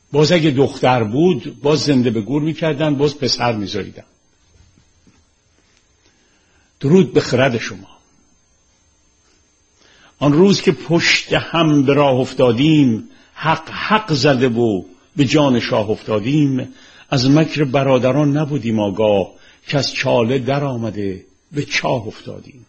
باز اگه دختر بود باز زنده به گور میکردن، باز پسر میذاریدن. درود به خرد شما. آن روز که پشت هم به راه افتادیم، حق زده و به جان شاه افتادیم. از مکر برادران نبودیم آگاه، که از چاله در آمده به چاه افتادیم.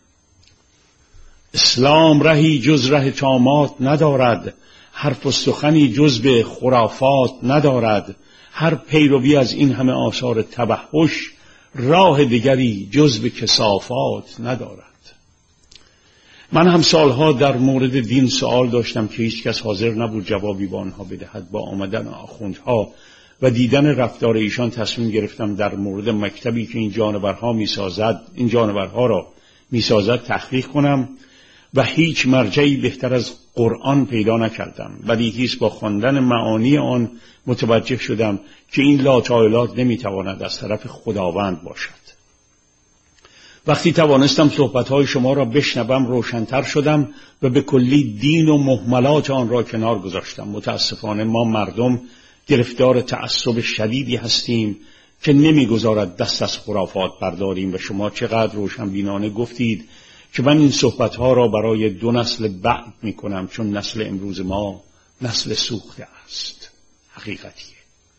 اسلام رهی جز ره طامات ندارد، حرف و سخنی جز به خرافات ندارد. هر پیروی از این همه آثار تبهش، راه دیگری جز به کثافات ندارد. من هم سالها در مورد دین سوال داشتم که هیچ کس حاضر نبود جوابی به آنها بدهد. با آمدن آخوندها و دیدن رفتار ایشان تصمیم گرفتم در مورد مکتبی که این جانورها را میسازد تحقیق کنم و هیچ مرجعی بهتر از قرآن پیدا نکردم. بدیهی است با خواندن معانی آن متوجه شدم که این لاطایلات نمیتواند از طرف خداوند باشد. وقتی توانستم صحبتهای شما را بشنوم روشن‌تر شدم و به کلی دین و مهملات آن را کنار گذاشتم. متاسفانه ما مردم گرفتار تعصب شدیدی هستیم که نمیگذارد دست از خرافات برداریم و شما چقدر روشنبینانه گفتید که من این صحبتها را برای 2 نسل بعد میکنم، چون نسل امروز ما نسل سوخته است. حقیقتیه.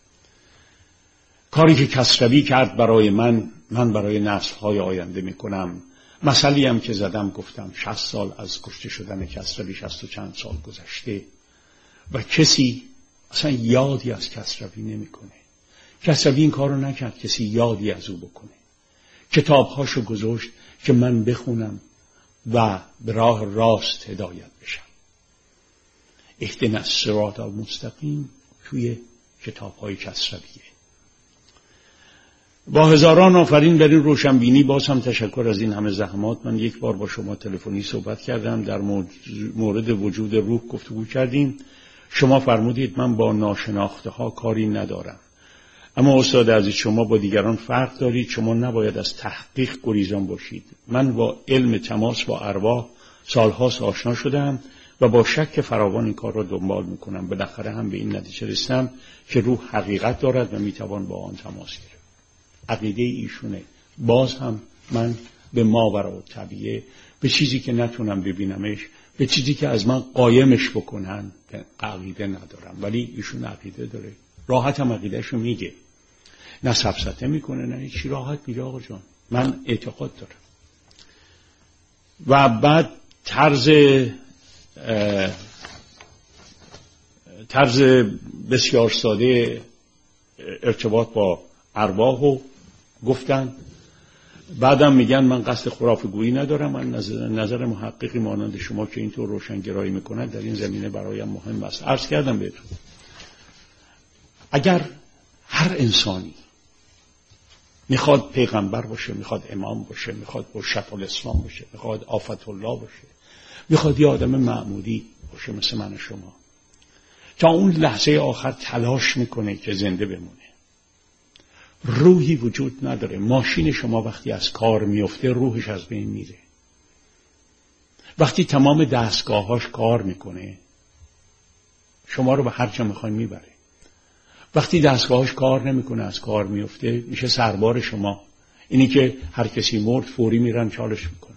کاری که کسروی کرد برای من برای نسل‌های آینده میکنم. مثلی هم که زدم گفتم 60 سال از کشته شدن کسروی، 60 و چند سال گذشته و کسی اصلا یادی از کسروی نمیکنه. کسروی این کارو نکرد کسی یادی از او بکنه. کتابهاشو گذاشت که من بخونم و به راه راست هدایت بشم. اهدنا الصراط المستقیم توی کتاب‌های کسرویه. با هزاران آفرین بر این روشنبینی. باز هم تشکر از این همه زحمات. من یک بار با شما تلفنی صحبت کردم، در مورد وجود روح گفتگو کردیم. شما فرمودید من با ناشناخته ها کاری ندارم. اما استاد عزیز شما با دیگران فرق دارید. شما نباید از تحقیق گریزان باشید. من با علم تماس با ارواح سالهاست آشنا شدم و با شک فراوان این کار را دنبال میکنم. بالاخره هم به این نتیجه رسیدم که روح حقیقت دارد و میتوان با آن تماس گرفت. عقیده ایشونه. باز هم من به ماوراء الطبیعه، به چیزی که نتونم ببینمش، به چیزی که از من قایمش بکنن عقیده ندارم. ولی ایشون عقیده داره. راحت هم عقیدهشو میگه، نه سفسطه میکنه نه چی، راحت میگه آقا جان من اعتقاد دارم. و بعد طرز بسیار ساده ارتباط با ارواحو گفتن. بعدم میگن من قصد خرافه گویی ندارم. من نظر محققی مانند شما که اینطور روشنگرایی میکنن در این زمینه برایم مهم است. عرض کردم بهتون اگر هر انسانی میخواد پیغمبر باشه، میخواد امام باشه، میخواد مرشد الاسلام باشه، میخواد آفت الله باشه، میخواد یه آدم معمولی باشه مثل من شما، تا اون لحظه آخر تلاش میکنه که زنده بمونه. روحی وجود نداره. ماشین شما وقتی از کار میفته روحش از بین میره. وقتی تمام دستگاهاش کار میکنه شما رو به هر جا میخواین میبره. وقتی دستگاهاش کار نمیکنه از کار میفته میشه سربار شما. اینی که هر کسی مرد فوری میرن چالش میکنن.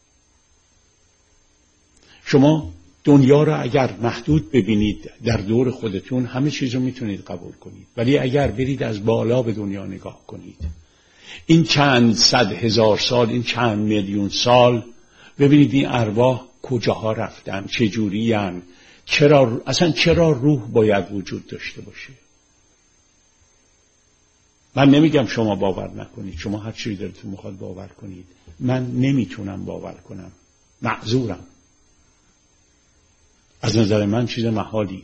شما دنیا را اگر محدود ببینید در دور خودتون همه چیز رو میتونید قبول کنید، ولی اگر برید از بالا به دنیا نگاه کنید، این چند صد هزار سال، این چند میلیون سال، ببینید این ارواح کجاها رفتن، چجوری هن، چرا روح باید وجود داشته باشه. من نمیگم شما باور نکنید، شما هر چیزی دلتون میخواد باور کنید. من نمیتونم باور کنم، معذورم. از نظر من چیز محالیه.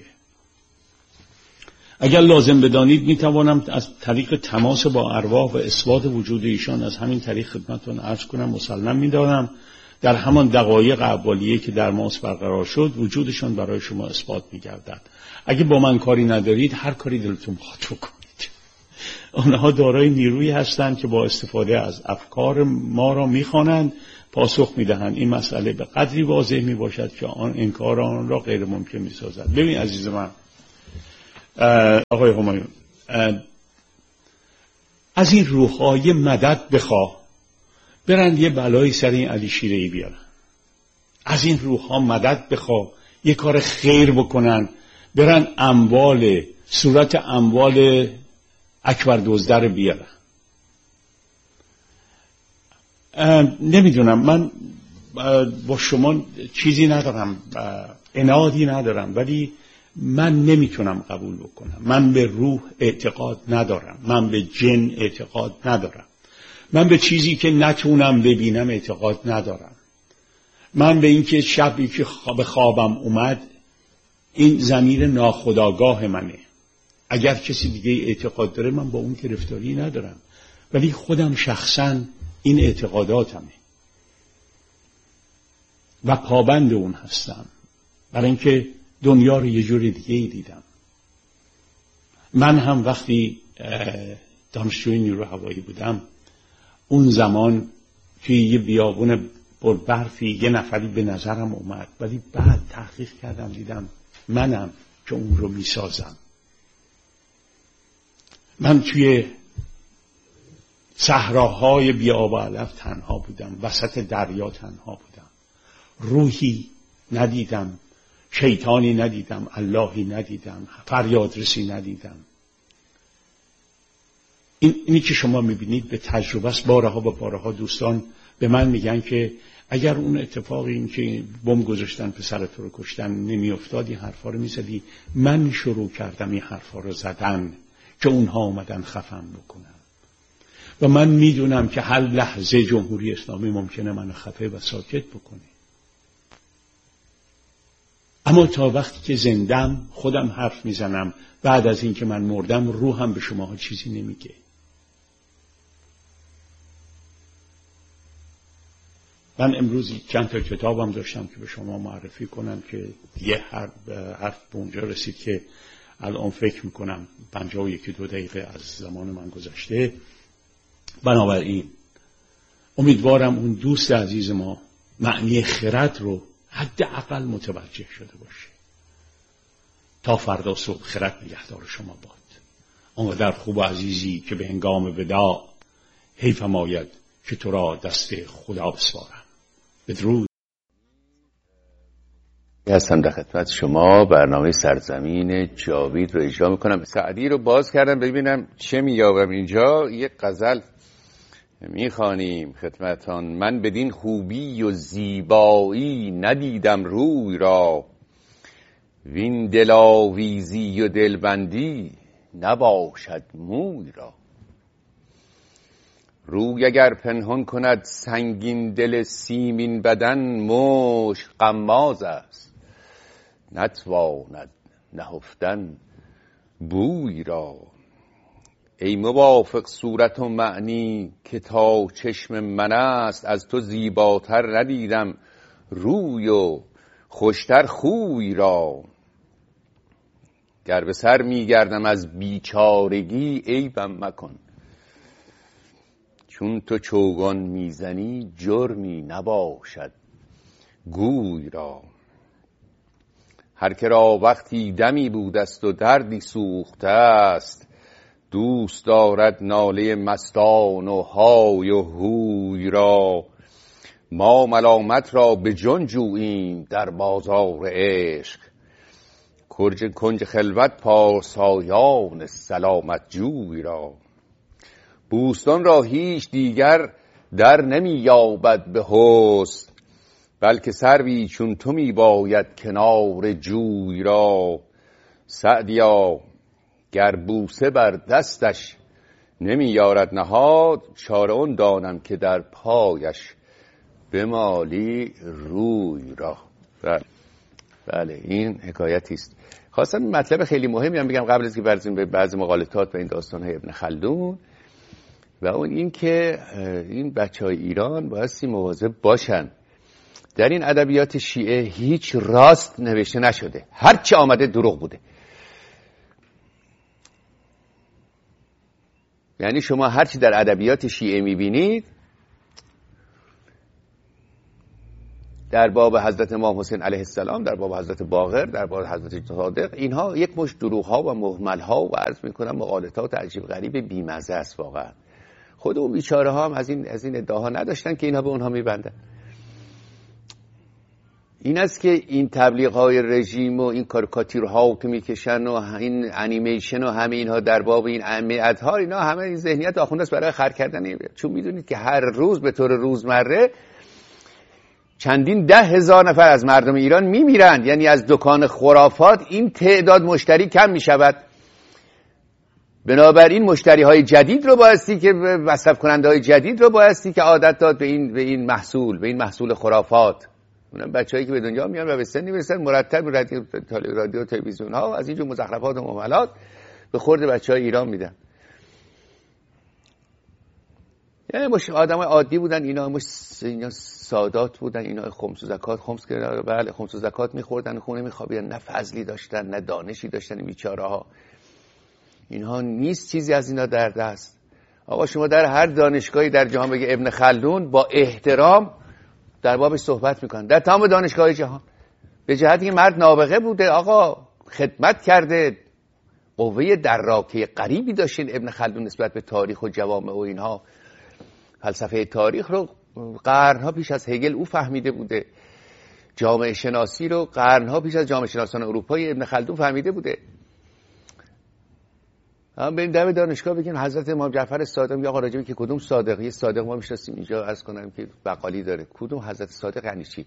اگر لازم بدانید میتوانم از طریق تماس با ارواح و اثبات وجود ایشان از همین طریق خدمتتون عرض کنم. مسلم میدانم در همان دقایق اولیه که در ماس برقرار شد وجودشان برای شما اثبات میگردد. اگه با من کاری ندارید هر کاری دلتون بخواد بکنید. آنها دارای نیرویی هستند که با استفاده از افکار ما را میخوانند، پاسخ میدهند. این مسئله به قدری واضح میباشد که انکار آن را غیر ممکن میسازد. ببین عزیز من، آقای همایون، از این روح‌های مدد بخواه برن یه بلایی سر این علی شیره‌ای بیارن. از این روح‌ها مدد بخواه یه کار خیر بکنن، برن صورت اموال اکبر دزده رو بیارن. نمیدونم، من با شما چیزی ندارم، عنادی ندارم، ولی من نمیتونم قبول بکنم. من به روح اعتقاد ندارم، من به جن اعتقاد ندارم، من به چیزی که نتونم ببینم اعتقاد ندارم. من به اینکه شبی که به خوابم اومد این ضمیر ناخودآگاه منه. اگر کسی دیگه اعتقاد داره من با اون گرفتاری ندارم، ولی خودم شخصا این اعتقاداتمه و پابند اون هستم، برای اینکه دنیا رو یه جور دیگه ای دیدم. من هم وقتی دانشجوی نیرو هوایی بودم اون زمان توی یه بیابون پر برفی یه نفری به نظرم اومد، ولی بعد تحقیق کردم دیدم منم که اون رو میسازم. من توی صحراهای بی آب و علف تنها بودم، وسط دریا تنها بودم، روحی ندیدم، شیطانی ندیدم، اللهی ندیدم، فریادرسی ندیدم. اینی که شما میبینید به تجربه است. بارها و بارها دوستان به من میگن که اگر اون اتفاقی این که بم گذاشتن پسرت رو کشتن نمیافتاد این حرفا رو میزدی. من شروع کردم این حرفا رو زدن که اونها اومدن خفم بکنن و من میدونم که هر لحظه جمهوری اسلامی ممکنه منو خفه و ساکت بکنه، اما تا وقتی که زندم خودم حرف میزنم. بعد از این که من مردم روحم به شماها چیزی نمیگه. من امروز چند تا کتابم داشتم که به شما معرفی کنم که یه حرف به اونجا رسید که الان فکر میکنم 51-2 دقیقه از زمان من گذشته. بنابراین امیدوارم اون دوست عزیز ما معنی خرد رو حداقل متوجه شده باشه. تا فردا صبح خرد نگهدار شما باد. آنقدر خوب و عزیزی که به هنگام وداع حیفم آید که تو را دست خدا بسپارم. بدرود. هستم در خدمت شما. برنامه سرزمین جاوید رو اجرا میکنم. سعدی رو باز کردم ببینم چه مییابم اینجا. یک غزل میخوانیم خدمتان. من بدین خوبی و زیبایی ندیدم روی را، وین دلاویزی و دلبندی نباشد موی را. روی اگر پنهان کند سنگین دل سیمین بدن، مشک غماز است نتواند نهفتن بوی را. ای موافق صورت و معنی که تا چشم من است، از تو زیباتر ندیدم روی و خوشتر خوی را. گر به سر میگردم از بیچارگی عیبم مکن، چون تو چوگان میزنی جرمی نباشد گوی را. هر که را وقتی دمی بود است و دردی سوخته است، دوست دارد ناله مستان و های و هوی را. ما ملامت را به جان جوییم در بازار عشق، کنج خلوت پارسایان سلامت جوی را. بوستان را هیچ دیگر در نمی یابد به حسن، بلکه سروی چون تو می باید کنار جوی را. سعدیا گر بوسه بر دستش نمی یارد نهاد، چاره اون دانم که در پایش بمالی روی را. بله این حکایتی است. خواستم مطلب خیلی مهمی هم بگم قبل از که برسیم به بعضی مقالطات و این داستان‌های ابن خلدون، و اون این که این بچه‌های ایران بایستی مواظب باشن. در این ادبیات شیعه هیچ راست نوشته نشده، هر چی آمده دروغ بوده. یعنی شما هر چی در ادبیات شیعه میبینید در باب حضرت امام حسین علیه السلام، در باب حضرت باقر، در باب حضرت صادق، اینها یک مشت دروغ‌ها و مهمل‌ها و عرض می‌کنم مقالطات عجیب غریب بی‌مزه است واقعا. خود اون بیچاره‌ها هم از این ادعاها نداشتن که اینها به اونها میبندن. این است که این تبلیغ‌های رژیم و این کاریکاتورها که میکشن و این انیمیشن و همه اینها در باب این اهمیت‌ها، اینا همه این ذهنیت آخونده است برای خر کردن. چون میدونید که هر روز به طور روزمره چندین 10,000 نفر از مردم ایران میمیرند. یعنی از دکان خرافات این تعداد مشتری کم میشود. بنابراین مشتری های جدید رو بایستی که مصرف کننده های جدید رو بایستی که عادت داد به این محصول خرافات. اونم بچه‌ای که به دنیا میان و به سن میرسن مرتب رادیو تلویزیون ها و از اینجور مزخرفات و مهملات به خورد بچه‌های ایران میدن. یعنی آدمای عادی بودن، اینا سادات بودن، اینا خمس و زکات بله خمس و زکات می‌خوردن، خونه می‌خوابیدن، نه فضلی داشتن نه دانشی داشتن. بیچاره‌ها اینها نیست چیزی از اینا در دست. آقا شما در هر دانشگاهی در جهان بگه ابن خلدون با احترام در بابش صحبت میکنن، در تمام دانشگاه‌های جهان، به جهتی که مرد نابغه بوده، آقا خدمت کرده، قوه دراکه غریبی داشتین ابن خلدون نسبت به تاریخ و جوامع و اینها. فلسفه تاریخ رو قرنها پیش از هگل او فهمیده بوده، جامعه شناسی رو قرنها پیش از جامعه شناسان اروپایی ابن خلدون فهمیده بوده. هم بریم در دانشگاه بگیم حضرت امام جعفر صادق، میگه آقا راجبی که کدوم صادق؟ یه صادق ما میشناسیم اینجا عرض کنم که بقالی داره، کدوم حضرت صادق یعنی چی؟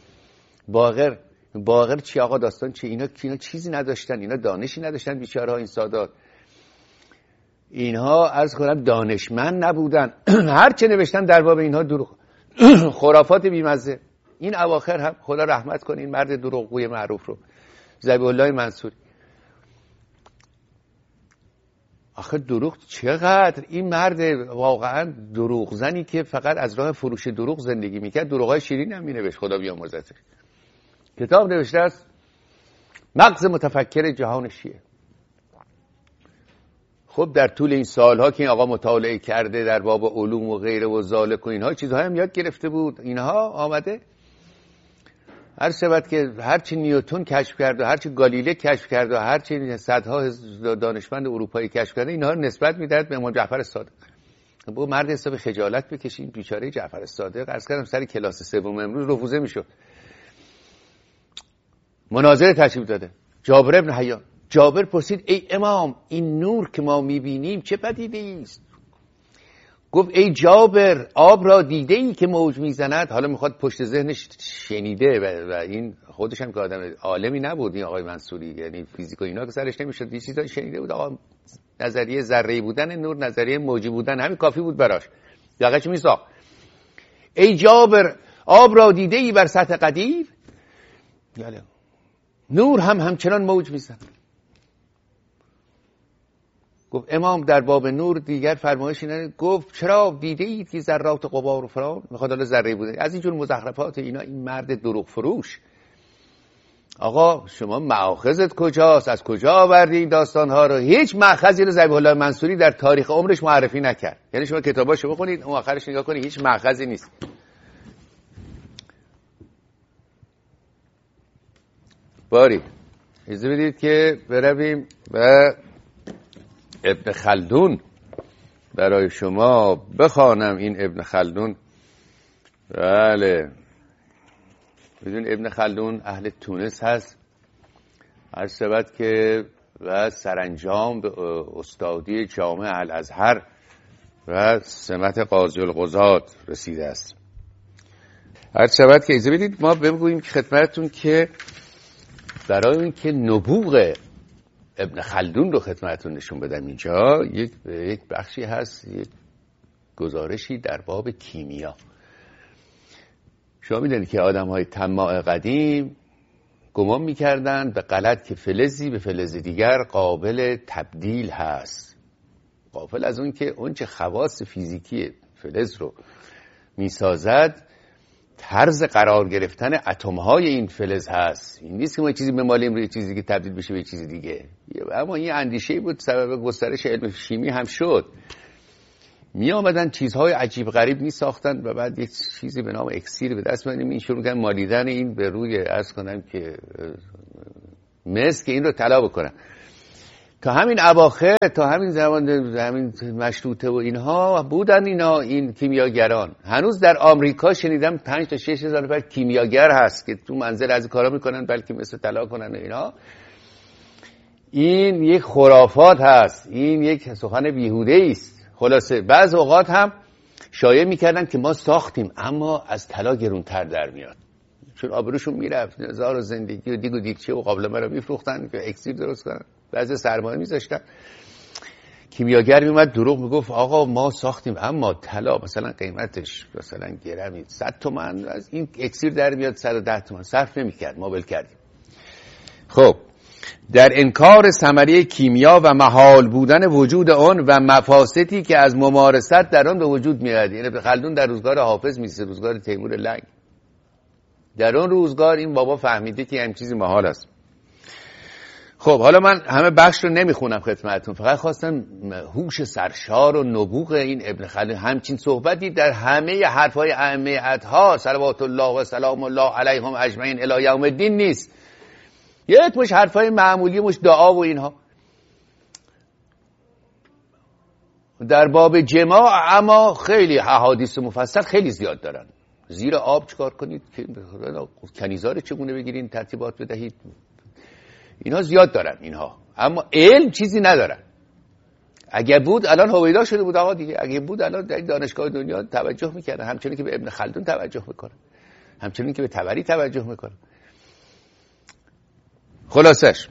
باقر چی آقا؟ داستان چی؟ اینا چیزی نداشتن، اینا دانشی نداشتن بیچاره‌ها این سادات. اینها عرض کنم دانشمند نبودن. هر چه نوشتن در باب اینها دروغ، خرافات بیمزه. این اواخر هم خدا رحمت کنه این مرد دروغگوی معروف رو، ذبیح الله منصوری. آخه دروغ چقدر این مرد واقعا دروغ زنی که فقط از راه فروش دروغ زندگی میکرد، دروغای شیرین هم مینوشت، خدا بیامرزتش. کتاب نوشته است مغز متفکر جهان شیعه. خب در طول این سالها که این آقا مطالعه کرده در باب علوم و غیره و ذالک و اینها چیزهای هم یاد گرفته بود، اینها آمده هر شبت که هرچی نیوتن کشف کرد و هرچی گالیله کشف کرد و هرچی صدها دانشمند اروپایی کشف کرده، اینها رو نسبت میداد به امام جعفر صادق. با مرد حساب خجالت بکشین، بیچاره جعفر صادق عرض کردم سر کلاس سوم امروز رفوزه میشد. مناظره تشریف داده جابر ابن حیان. جابر پرسید ای امام این نور که ما میبینیم چه پدیده است؟ گفت ای جابر آب را دیده ای که موج میزند؟ حالا میخواد پشت ذهنش شنیده و این خودش هم که آدم عالمی نبود این آقای منصوری، یعنی فیزیک و اینا که سرش نمیشد، یه چیزا شنیده بود. آقا نظریه ذره‌ای بودن نور، نظریه موجی بودن همین کافی بود براش. دقیقاً چی میساخت؟ ای جابر آب را دیده ای بر سطح قدیر؟ یعنی نور هم همچنان موج میزند. گفت امام در باب نور دیگر فرمایش اینه، گفت چرا دیده اید که ذرات غبار و فلان؟ میخواد حالا ذره بوده از اینجور مزخرفات اینا. این مرد دروغ فروش. آقا شما مأخذت کجاست؟ از کجا آوردی این داستانها رو؟ هیچ مأخذی رو ذبیح الله منصوری در تاریخ عمرش معرفی نکرد. یعنی شما کتاباشو بخونید اون آخرش نگاه کنید هیچ مأخذی نیست. باری اجازه بدید که برویم و ابن خلدون برای شما بخوانم. این ابن خلدون، بله بدون ابن خلدون اهل تونس هست، هر سبت که و سرانجام به استادی جامع الازهر و سمت قاضی القضات رسیده است. هر سبت که اجازه بدید ما بگوییم خدمتتون که برای این که نبوغ ابن خلدون رو خدمتتون نشون بدم اینجا یک بخشی هست، یک گزارشی در باب کیمیا. شما میدونید که آدم‌های طماع قدیم گمان می‌کردن به غلط که فلزی به فلز دیگر قابل تبدیل هست، غافل از اون که اون چه خواص فیزیکی فلز رو میسازد طرز قرار گرفتن اتم‌های این فلز هست. این نیست که ما چیزی بمالیم روی چیزی که تبدیل بشه به چیز دیگه. اما این اندیشه بود، سبب گسترش علم شیمی هم شد. می آمدن چیزهای عجیب غریب می ساختن و بعد یک چیزی به نام اکسیر به دست می‌آوردن، این شروع کردن مالیدن این به روی عرض کنم که مس که این رو طلا بکنن. تا همین اواخر، تا همین زمان همین مشروطه و اینها بودن این کیمیاگران. هنوز در آمریکا شنیدم 5 تا 6 هزار نفر کیمیاگر هست که تو منزل از کارا میکنن بلکه مثل طلا کنن و اینها. این یک خرافات هست، این یک سخن بیهوده است. خلاصه بعض اوقات هم شایعه میکردن که ما ساختیم اما از طلا گرونتر در میاد، چون آبروشون میرفت، هزار زندگی و دیگ و دیگچه و قابلمه رو میفروختن که اکسیر درست کنن، بعضی سرمایه میذاشتن. کیمیاگر میومد دروغ میگفت آقا ما ساختیم اما طلا مثلا قیمتش مثلا گرمی 100 تومن، از این اکسیر در میاد 110 تومن، صرف نمیکرد، ما ول کردیم. خب در انکار ثمره کیمیا و محال بودن وجود آن و مفاسدی که از ممارست در آن به وجود میاد. یعنی ابن خلدون در روزگار حافظ میسه، روزگار تیمور لنگ، در اون روزگار این بابا فهمیده که همین چیزی محال است. خب حالا من همه بخش رو نمیخونم خدمتتون، فقط خواستم هوش سرشار و نبوغ این ابن خلدون همچین صحبتی در همه حرفهای ائمه اطهار صلوات الله و سلام الله علیهم اجمعین الی یوم الدین نیست. یک مش حرفای معمولی، مش دعا و اینها در باب جماع، اما خیلی احادیث مفصل خیلی زیاد دارن. زیر آب چیکار کنید، کنیزار چگونه بگیرین، ترتیبات بدهید، اینها زیاد دارن اینها، اما علم چیزی ندارن. اگه بود الان هویدا شده بود آقا دیگه، اگه بود الان در دانشگاه دنیا توجه میکردن، همچنین که به ابن خلدون توجه میکنن، همچنین که به طبری توجه میکنن. خلاصش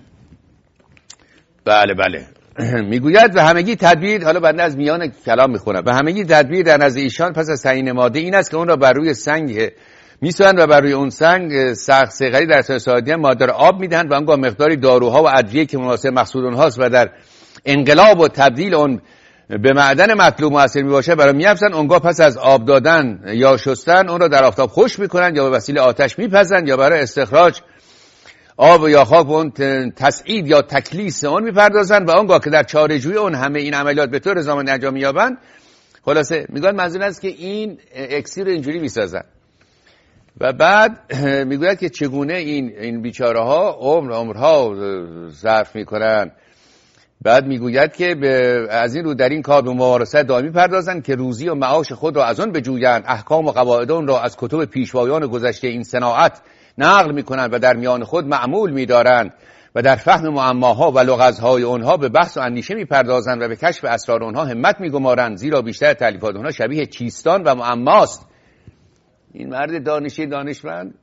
بله میگوید و همگی تدبیر، حالا بنده از میان کلام میخونم، و همگی تدبیر در نزد ایشان پس از تعیین ماده این است که اون را بر روی سنگ میسوزند و بر روی اون سنگ سخت صیقلی در سایه ماده را آب میدهند و آنگاه مقداری داروها و ادویه که مناسب مقصود اونهاست و در انقلاب و تبدیل اون به معدن مطلوب مؤثر میباشه برای میافزند. اونگاه پس از آب دادن یا شستن اون را در آفتاب خشک میکنند یا به وسیله آتش میپزند یا برای استخراج آب یا خاک و اون تسعید یا تکلیس اون میپردازن و آنگاه که در چاره‌جویی اون همه این عملیات به طور زمان انجام مییابند. خلاصه میگن منظور است که این اکسیر اینجوری میسازن و بعد میگوید که چگونه این بیچاره ها عمرها صرف میکنن. بعد میگوید که از این رو در این کار به ممارست دائمی پردازن که روزی و معاش خود را از آن بجویند، احکام و قواعد آن را از کتب پیشوایان گذشته این صناعت نقل میکنند و در میان خود معمول میدارند و در فهم معماها و لغزهای اونها به بحث و اندیشه میپردازند و به کشف اسرار اونها همت میگمارند، زیرا بیشتر تالیفات اونها شبیه چیستان و معماست. این مرد دانشمند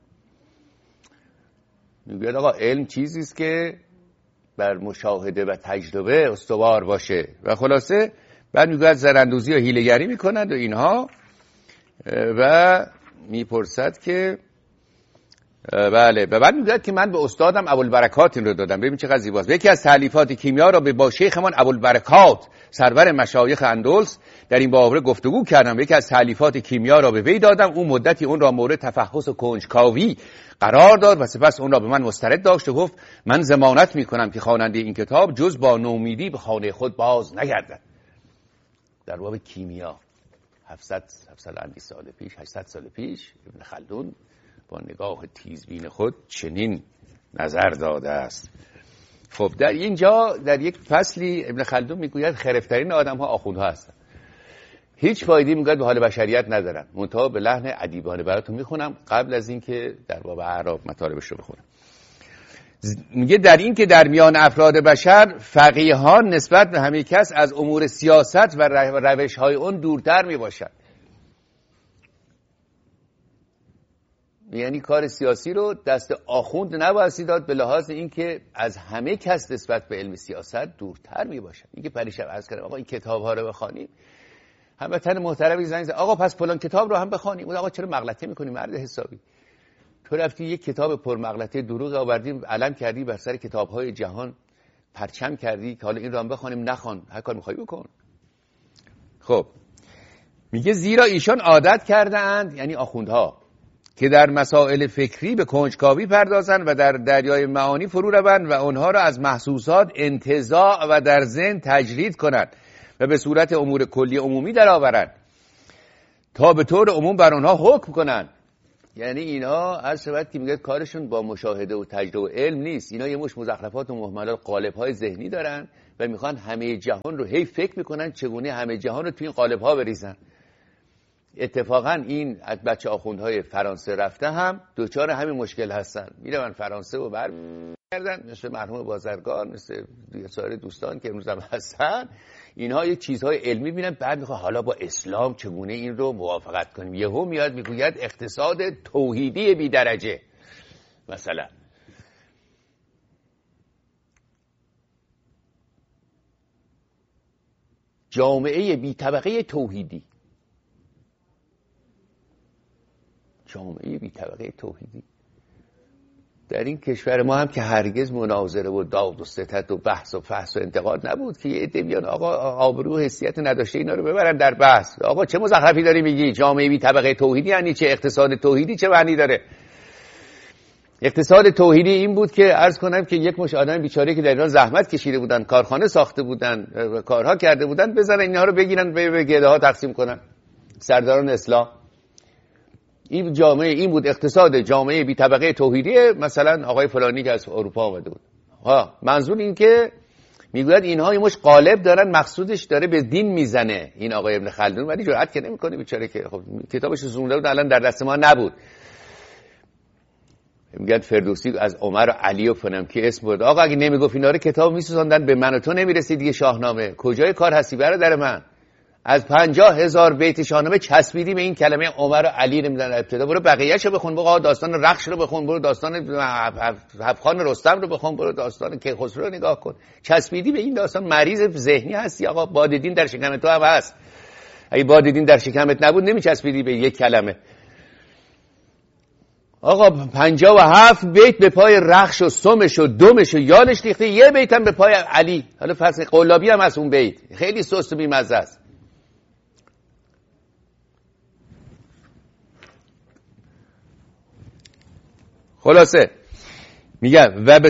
میگوید آقا علم چیزی است که بر مشاهده و تجربه استوار باشه. و خلاصه بعد میگوید زراندوزی و حیله‌گری میکنند و اینها و میپرسد که بله. و بعد میگوید که من به استادم ابوالبرکات این رو دادم. ببین چقدر زیباست. یکی از تالیفات کیمیا را با شیخمان ابوالبرکات سرور مشایخ اندلس در این باره گفتگو کردم. یکی از تالیفات کیمیا را به وی دادم. اون مدتی اون را مورد تفحص و کنجکاوی قرار داد و سپس اون را به من مسترد داشت و گفت من ضمانت میکنم که خواننده این کتاب جز با نومیدی به خانه خود باز نگردد. در باب کیمیا 700 سال پیش 800 سال پیش ابن خلدون با نگاه تیزبین خود چنین نظر داده است. خب در اینجا در یک فصلی ابن خلدون میگوید خرفترین آدم ها آخوندها هستند، هیچ فایده‌ای میگوید به حال بشریت ندارن. منتها به لحن ادیبانه براتون میخونم قبل از اینکه در باب اعراب مطالبش رو بخونم. میگه در این که در میان افراد بشر فقیهان نسبت به همه کس از امور سیاست و روش‌های اون دورتر میباشند. یعنی کار سیاسی رو دست آخوند نباید داد به لحاظ اینکه از همه کس نسبت به علم سیاست دورتر میباشن. اینکه پریشب عرض کردم آقا این کتاب ها رو بخوانیم، هموطن محترمی زنگ زد آقا پس فلان کتاب رو هم بخوانیم. اون آقا چرا مغلطه میکنی مرد حسابی؟ تو رفتی یک کتاب پر مغلطه دروغ آوردی علم کردی بر سر کتاب های جهان پرچم کردی که حالا این رو هم بخوانیم. نخوان، هر کار میخوای بکن. خب میگه زیرا ایشان عادت کردند، یعنی آخوندها، که در مسائل فکری به کنجکاوی پردازند و در دریای معانی فرو روند و آنها را از محسوسات انتزاع و در ذهن تجرید کنند و به صورت امور کلی عمومی در آورند تا به طور عموم بر آنها حکم کنند. یعنی اینا هر شبت که میگه کارشون با مشاهده و تجربه و علم نیست، اینا یه مش مزخرفات و مهملات قالب‌های ذهنی دارن و میخوان همه جهان رو هی فکر میکنن چگونه همه جهان رو توی این قالب‌ها بریزن. اتفاقا این بچه آخوندهای فرانسه رفته هم دوچار همین مشکل هستن، میرن فرانسه و برمیگردن، مثل مرحوم بازرگان، مثل سایر دوستان که امروز هم هستن، اینها یک چیزهای علمی بینن، بعد میخوان حالا با اسلام چگونه این رو موافقت کنیم. یهو میاد میگوید اقتصاد توحیدی بی درجه مثلا. جامعه بی طبقه توحیدی، جامعه بی طبقه توحیدی در این کشور ما هم که هرگز مناظره و داد و ستد و بحث و فحص و انتقاد نبود که یه عده بیان آقا آبرو و حیثیت نداشته اینا رو ببرن در بحث. آقا چه مزخرفی داری میگی؟ جامعه بی طبقه توحیدی یعنی چه؟ اقتصاد توحیدی چه معنی داره؟ اقتصاد توحیدی این بود که عرض کنم که یک مش آدم بیچاره که در ایران زحمت کشیده بودن، کارخانه ساخته بودن، کارها کرده بودن، بزنن اینها رو بگیرن به گده ها تقسیم کنن، سرداران اسلام. این جامعه این بود، اقتصاد جامعه بی طبقه توحیدی مثلا آقای فلانی که از اروپا آمده بود. منظور این که میگوید اینها یه مش قالب دارن، مقصودش داره به دین میزنه این آقای ابن خلدون، ولی جرأت که نمیکنه بیچاره که خب کتابش زونده بود الان در دست ما نبود. میگن فردوسی از عمر و علی و فلان که اسم برد. آقا اگه نمیگفت اینا رو کتاب میسوزوندن، به من و تو نمیرسید دیگه شاهنامه. کجای کار هستی برادر من؟ از 50,000 بیت شاهنامه چسبیدی به این کلمه عمر و علی. نمیدن ابتدا برو بقیه‌شو بخون، برو داستان رخش رو بخون، برو داستان افخان رستم رو بخون، برو داستان کیخسرو رو نگاه کن. چسبیدی به این داستان، مریض ذهنی هستی. آقا باد دین در شکم تو هم هست. اگه باد دین در شکمت نبود نمیچسبیدی به یک کلمه. آقا 57 بیت به پای رخش و سمش و دمش و یالش ریخته، یه بیت هم به پای علی. حالا فرض قلابی هم از اون بیت خیلی سست و بی‌مزه است. خلاصه میگه و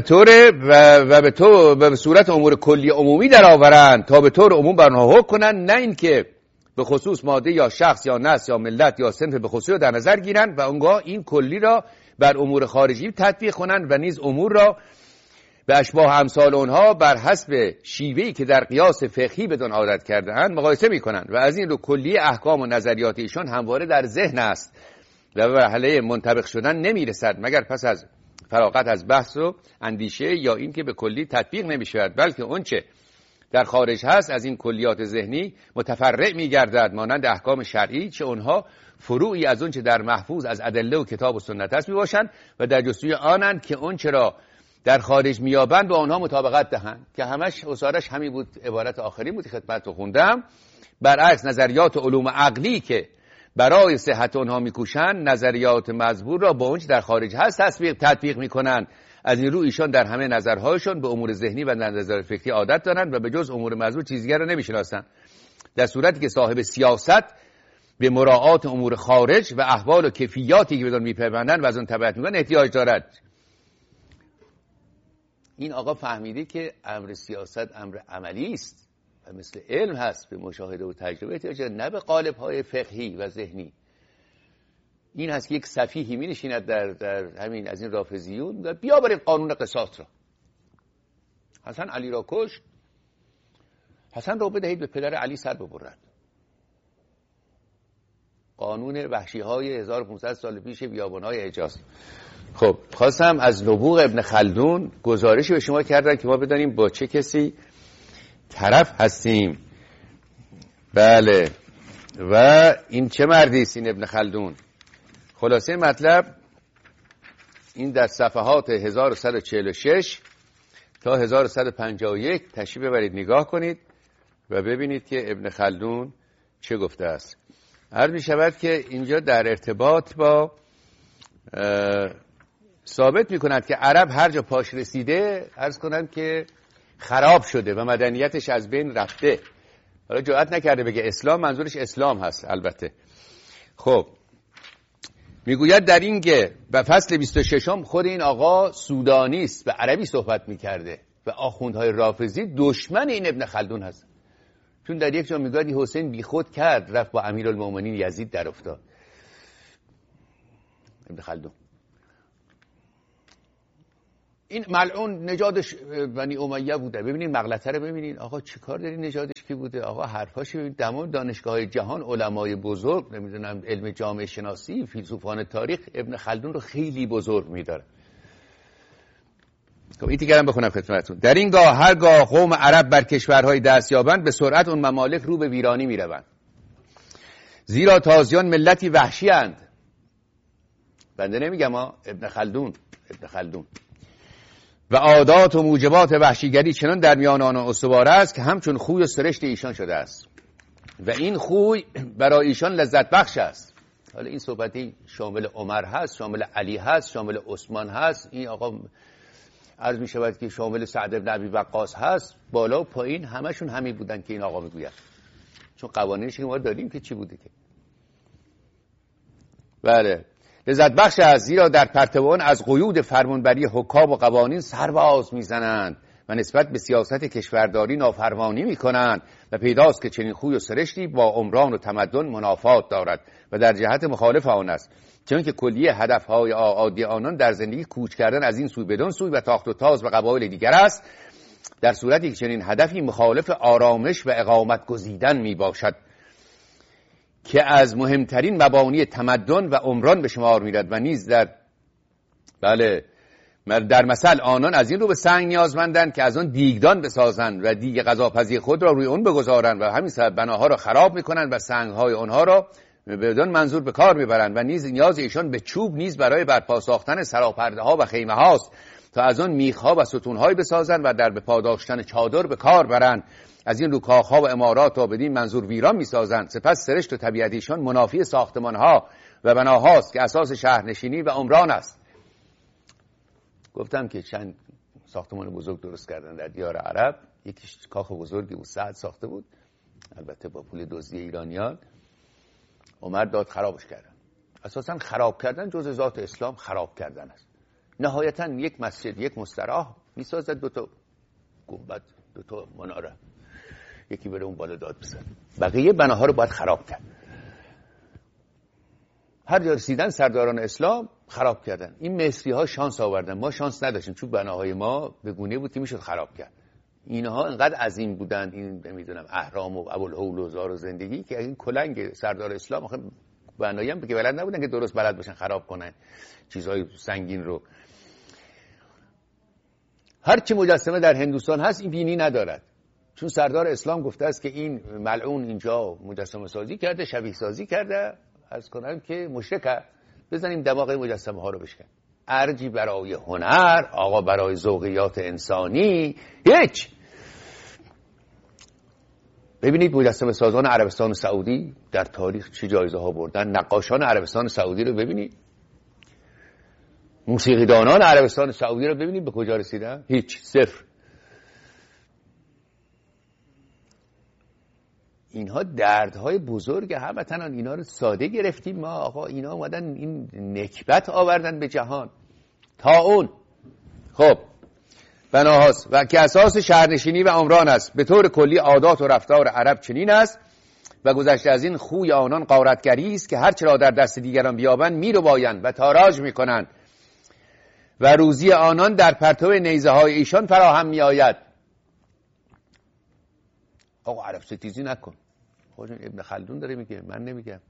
به صورت امور کلی عمومی در آورند تا به طور عموم بر آنها حکم کنند، نه اینکه به خصوص ماده یا شخص یا نسل یا ملت یا صنف به خصوص در نظر گیرند و اونگاه این کلی را بر امور خارجی تطبیق کنند و نیز امور را به اشباه امثال اونها بر حسب شیوهی که در قیاس فقهی بدون عادت کرده اند مقایسه میکنند و از این رو کلی احکام و نظریات ایشان همواره در ذهن است و به مرحله منطبق شدن نمیرسد مگر پس از فراغت از بحث و اندیشه، یا این که به کلی تطبیق نمیشود، بلکه اونچه در خارج هست از این کلیات ذهنی متفرع میگردد، مانند احکام شرعی، چه اونها فروعی از اونچه در محفوظ از ادله و کتاب و سنت است میباشند و در جستجوی آنند که اونچه را در خارج میابند با آنها مطابقت دهند، که همش اصارش همین بود. عبارت آخری بود خدمت رو خوندم. برعکس نظریات علوم عقلی که برای صحت آنها میکوشند نظریات مزبور را با اونچه در خارج هست تطبیق میکنند. از این رو ایشان در همه نظرهایشان به امور ذهنی و نظر فکری عادت دارند و به جز امور مزبور چیز دیگر را نمیشناسند، در صورتی که صاحب سیاست به مراعات امور خارج و احوال و کیفیاتی که بدون میپیوندند و از آن تبعیت میکنند احتیاج دارد. این آقا فهمیده که امر سیاست امر عملی است و مثل علم هست، به مشاهده و تجربه احتیاج دارد، نه به قالب‌های فقهی و ذهنی. این هست که یک سفیهی می نشیند در همین از این رافضیون میگه بیا بریم قانون قصاص را. حسن علی را کشت، حسن را بدهید به پدر علی سر ببرد. قانون وحشی های 1500 سال پیش بیابان‌های حجاز. خب خواستم از نبوغ ابن خلدون گزارشی به شما کردم که ما بدانیم با چه کسی طرف هستیم. بله، و این چه مردی است این ابن خلدون؟ خلاصه مطلب این در صفحات 1146 تا 1151 تشریف ببرید نگاه کنید و ببینید که ابن خلدون چه گفته است. عرض می شود که اینجا در ارتباط با ثابت می کند که عرب هر جا پاش رسیده عرض کنند که خراب شده و مدنیتش از بین رفته. حالا جرئت نکرده بگه اسلام، منظورش اسلام هست البته. خب میگوید در این که به فصل 26 خود این آقا سودانی است، به عربی صحبت میکرده و آخوندهای رافضی دشمن این ابن خلدون هست. چون در یک جا میگادی حسین بی خود کرد، رفت با امیرالمومنین یزید در افتاد. ابن خلدون این ملعون نژادش بنی امیه بوده. ببینید مغلطه رو ببینید، آقا چیکار داری نژادش کی بوده؟ آقا حرفاش ببینید، تمام دانشگاه‌های جهان علمای بزرگ، نمیدونم علم جامعه شناسی، فیلسوفان تاریخ ابن خلدون رو خیلی بزرگ می‌داره. خب این دیگرم بخونم خدمتتون. در این گاه هرگاه قوم عرب بر کشورهای دست یابند، به سرعت اون ممالک رو به ویرانی میروند، زیرا تازیان ملتی وحشی اند. بنده نمیگم ابن خلدون و عادات و موجبات وحشیگری چنان در میان آنان استوار است که همچون خوی و سرشت ایشان شده است و این خوی برای ایشان لذت بخش است. حالا این صحبتی شامل عمر هست، شامل علی هست، شامل عثمان هست، این آقا عرض می شود که شامل سعد بن ابی وقاص هست، بالا و پایین همشون همین بودن که این آقا میگوید. چون قوانینش که ما داریم که چی بوده که بله لذت بخش است، زیرا در پرتو آن از قیود فرمانبری حکام و قوانین سرباز میزنند و نسبت به سیاست کشورداری نافرمانی میکنند و پیداست که چنین خوی و سرشتی با عمران و تمدن منافات دارد و در جهت مخالف آن است، چون که کلیه هدفهای عادی آنان در زندگی کوچ کردن از این سوی بدون سوی و تاخت و تاز و قبایل دیگر است، در صورتی که چنین هدفی مخالف آرامش و اقامت گزیدن می باشد که از مهمترین مبانی تمدن و عمران به شمار میرد و نیز در مثل آنان از این رو به سنگ نیازمندند که از آن دیگدان بسازند و دیگ غذاپزی خود را روی اون بگذارند و همین سبب بناها را خراب میکنند و سنگهای آنها را بدون منظور به کار میبرند و نیز نیاز ایشان به چوب نیز برای برپا ساختن سراپرده ها و خیمه هاست تا از آن میخ ها و ستون های بسازند و در به پا داشتن چادر به کار برند. از این رو کاخ ها و امارات را بدین منظور ویران میسازند. سپس سرشت و طبیعت ایشان منافی ساختمان ها و بناهاست که اساس شهرنشینی و عمران است. گفتم که چند ساختمان بزرگ درست کردن در دیار عرب. یکیش کاخ بزرگی بود، سعد ساخته بود، البته با پول دزدی ایرانیان. عمر داد خرابش کردن. اساسا خراب کردن جز ذات اسلام خراب کردن است. نهایتا یک مسجد، یک مستراح میسازد، 2 تا گنبد، 2 تا مناره، یکی بره اون بالا داد بزن. بقیه بناها رو باید خراب کرد. هر جا رسیدن سرداران اسلام خراب کردن. این مصری ها شانس آوردن، ما شانس نداشتیم، چون بناهای ما به گونه بود که میشد خراب کرد. اینها انقدر عظیم بودن، این نمیدونم اهرام و ابوالهول و زار و زندگی، که این کلنگ سردار اسلام آخه بنایی هم که بلد نبودن که درست بلد باشن خراب کنن چیزهای سنگین رو. هر چی مجسمه در هندوستان هست این بینی ندارد، چون سردار اسلام گفته است که این ملعون اینجا مجسمه سازی کرده، شبیه سازی کرده. عرض کنم که مشرکه، بزنیم دماغ مجسمه ها رو بشکن. ارجی برای هنر، آقا برای ذوقیات انسانی هیچ. ببینید مجسمه سازان عربستان سعودی در تاریخ چه جایزه ها بردن. نقاشان عربستان سعودی رو ببینید، موسیقیدانان عربستان سعودی رو ببینید به کجا رسیدن. هیچ، صفر. اینها دردهای بزرگ هموطن، اینا رو ساده گرفتیم ما. آقا اینا اومدن این نکبت آوردن به جهان. طاعون خب بناهاست و که اساس شهرنشینی و عمران است. به طور کلی عادات و رفتار عرب چنین است و گذشته از این خوی آنان غارتگری است که هر چرا در دست دیگران بیابند میربایند و تاراج میکنند و روزی آنان در پرتو نیزه های ایشان فراهم میآید. آقا عرب ستیزی نکن. خود ابن خلدون داره میگه، من نمیگم.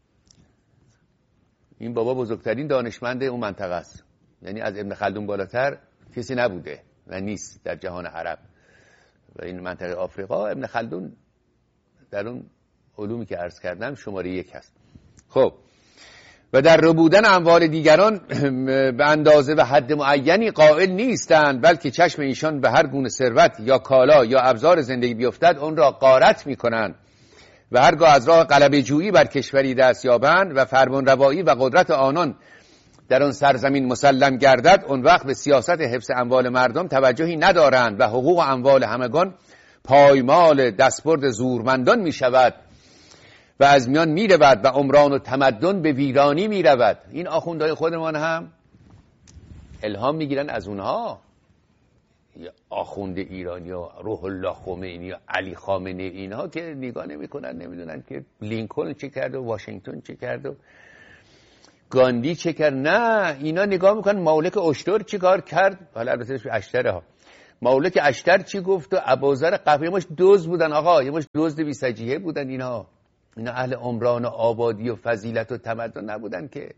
این بابا بزرگترین دانشمند اون منطقه است، یعنی از ابن خلدون بالاتر کسی نبوده و نیست در جهان عرب و این منطقه آفریقا. ابن خلدون در اون علومی که عرض کردم شماره 1 هست. خب و در ربودن اموال دیگران به اندازه و حد معینی قائل نیستند، بلکه چشم ایشان به هر گونه ثروت یا کالا یا ابزار زندگی بیفتد اون را غارت میکنند و هرگاه از راه غلبه جویی بر کشوری دست یابند و فرمانروایی و قدرت آنان در آن سرزمین مسلم گردد، اون وقت به سیاست حفظ اموال مردم توجهی ندارند و حقوق اموال همگان پایمال دستبرد زورمندان می شود و از میان می رود و عمران و تمدن به ویرانی می رود. این آخوندهای خودمان هم الهام می گیرن از اونها. یا آخوند ایرانی یا روح الله خمینی یا علی خامنه، اینها که نگاه نمی‌کنن، نمیدونن که لینکلن چه کرد و واشنگتن چه کرد و گاندی چه کرد. نه، اینا نگاه میکنن مولک اشتر چی کار کرد. حالا البته اشتره ها، مولک اشتر چی گفت و ابوذر قفی ماش دزد بودن آقا، یه ماش دزد بی سجیه بودن. اینا اهل عمران و آبادی و فضیلت و تمدن نبودن که.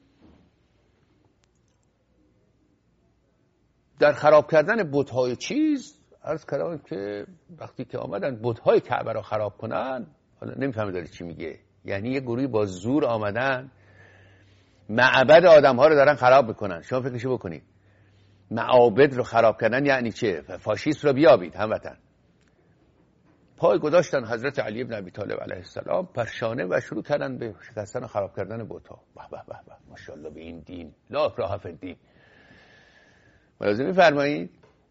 در خراب کردن بت‌های چیز عرض کردم که وقتی که آمدن بت‌های کعبه را خراب کنن، حالا نمیفهمه داره چی میگه، یعنی یه گروهی با زور آمدن معبد آدم‌ها رو دارن خراب میکنن. شما فکرشو بکنید، معابد رو خراب کردن یعنی چه؟ فاشیست رو بیابید هموطن. پای گذاشتن حضرت علی بن ابی طالب علیه السلام پرشانه و شروع کردن به شکستن و خراب کردن بت‌ها. به به به به، ماشاءالله به این دین، لا اکراه فی الدین. ملاحظه می‌فرمایید؟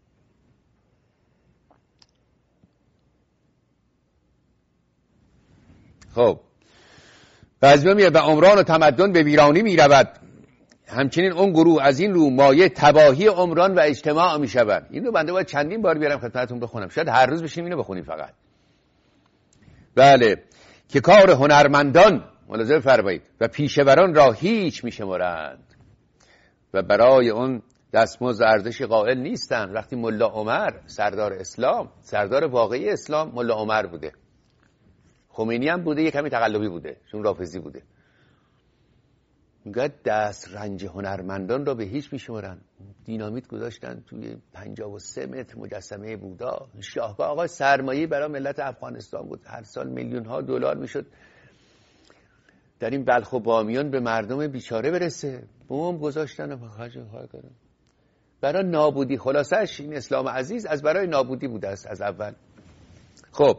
خب بعضی میگه به عمران و تمدن به ویرانی میرود، همچنین اون گروه از این رو مایه تباهی عمران و اجتماع میشود. این رو بنده باید چندین بار بیارم خدمتتون بخونم، شاید هر روز بشینیم اینو بخونیم فقط. بله، که کار هنرمندان ملاحظه فرمایید و پیشوران را هیچ میشمرند و برای اون دستمزد ارزش قائل نیستند. وقتی ملا عمر سردار اسلام، سردار واقعی اسلام ملا عمر بوده، خمینی هم بوده، یک کمی تقلبی بوده چون رافضی بوده، میگه دست رنج هنرمندان را به هیچ میشمرن. دینامیت گذاشتن توی 53 متر مجسمه بودا. شاهکار آقا سرمایه برای ملت افغانستان بود، هر سال میلیون ها دلار میشد در این بلخ و بامیان به مردم بیچاره برسه. بوم گذاشتن و برای نابودی. خلاصش این اسلام عزیز از برای نابودی بوده است از اول. خب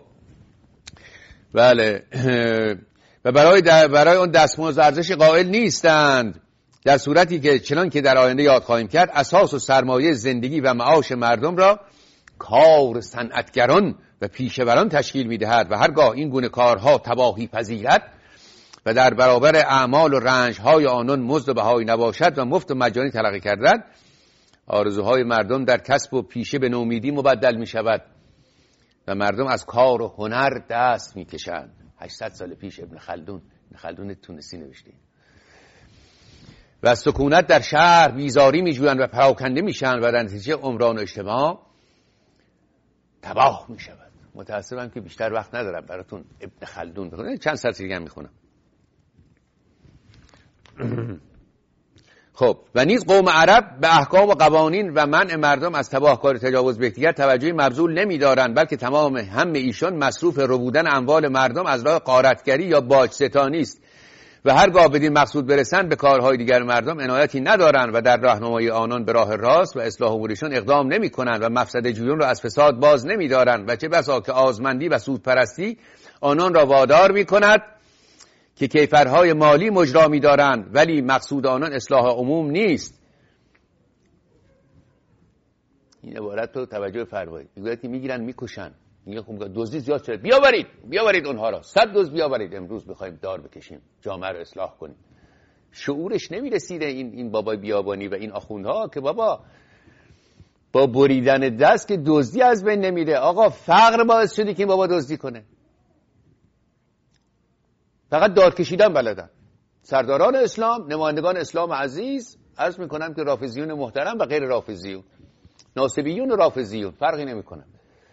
بله، و برای اون دستمزد ارزش قائل نیستند، در صورتی که چنان که در آینده یاد خواهیم کرد اساس و سرمایه زندگی و معاش مردم را کار صنعتگران و پیشوران تشکیل می‌دهد و هرگاه این گونه کارها تباهی پذیرد و در برابر اعمال و رنج‌های آنان مزد و بهایی نباشد و مفت و مجانی تلقی کردند، آرزوهای مردم در کسب و پیشه به نومیدی مبدل می‌شود و مردم از کار و هنر دست می‌کشند. 800 سال پیش ابن خلدون تونسی نوشته. و سکونت در شهر بیزاری می‌جویند و پراکنده میشن و در نتیجه عمران و اجتماع تباه می‌شود. متأسفم که بیشتر وقت ندارم براتون ابن خلدون بخونم، چند سطر دیگه هم می‌خونم. خب و نیز قوم عرب به احکام و قوانین و منع مردم از تباهکاری تجاوز به یکدیگر توجهی مبذول نمی‌دارند، بلکه تمام هم ایشان مصروف ربودن اموال مردم از راه غارتگری یا باج ستانی است و هرگاه بدین مقصود برسند به کارهای دیگر مردم عنایتی ندارند و در راهنمایی آنان به راه راست و اصلاح امورشان اقدام نمی‌کنند و مفسد جویان را از فساد باز نمی‌دارند و چه بسا که آزمندی و سودپرستی آنان را وادار می‌کند که کیفرهای مالی مجرا می‌دارند، ولی مقصود آنان اصلاح عموم نیست. این عبارت رو توجه فرمایید. میگه که میگیرن میکشن، میگه خب دزدی زیاد شده، بیاورید اونها را، 100 دزد بیاورید، امروز می‌خوایم دار بکشیم، جامعه رو اصلاح کنیم. شعورش نمی‌رسیده این بابای بیابانی و این آخوندها که بابا با بریدن دست که دزدی از بین نمیره. آقا فقر باعث شده که این بابا دزدی کنه. فقط دار کشیدن بلدن. سرداران اسلام، نمایندگان اسلام عزیز، عرض میکنم که رافضیون محترم و غیر رافضیون، ناصبیون و رافضیون فرقی نمیکنن.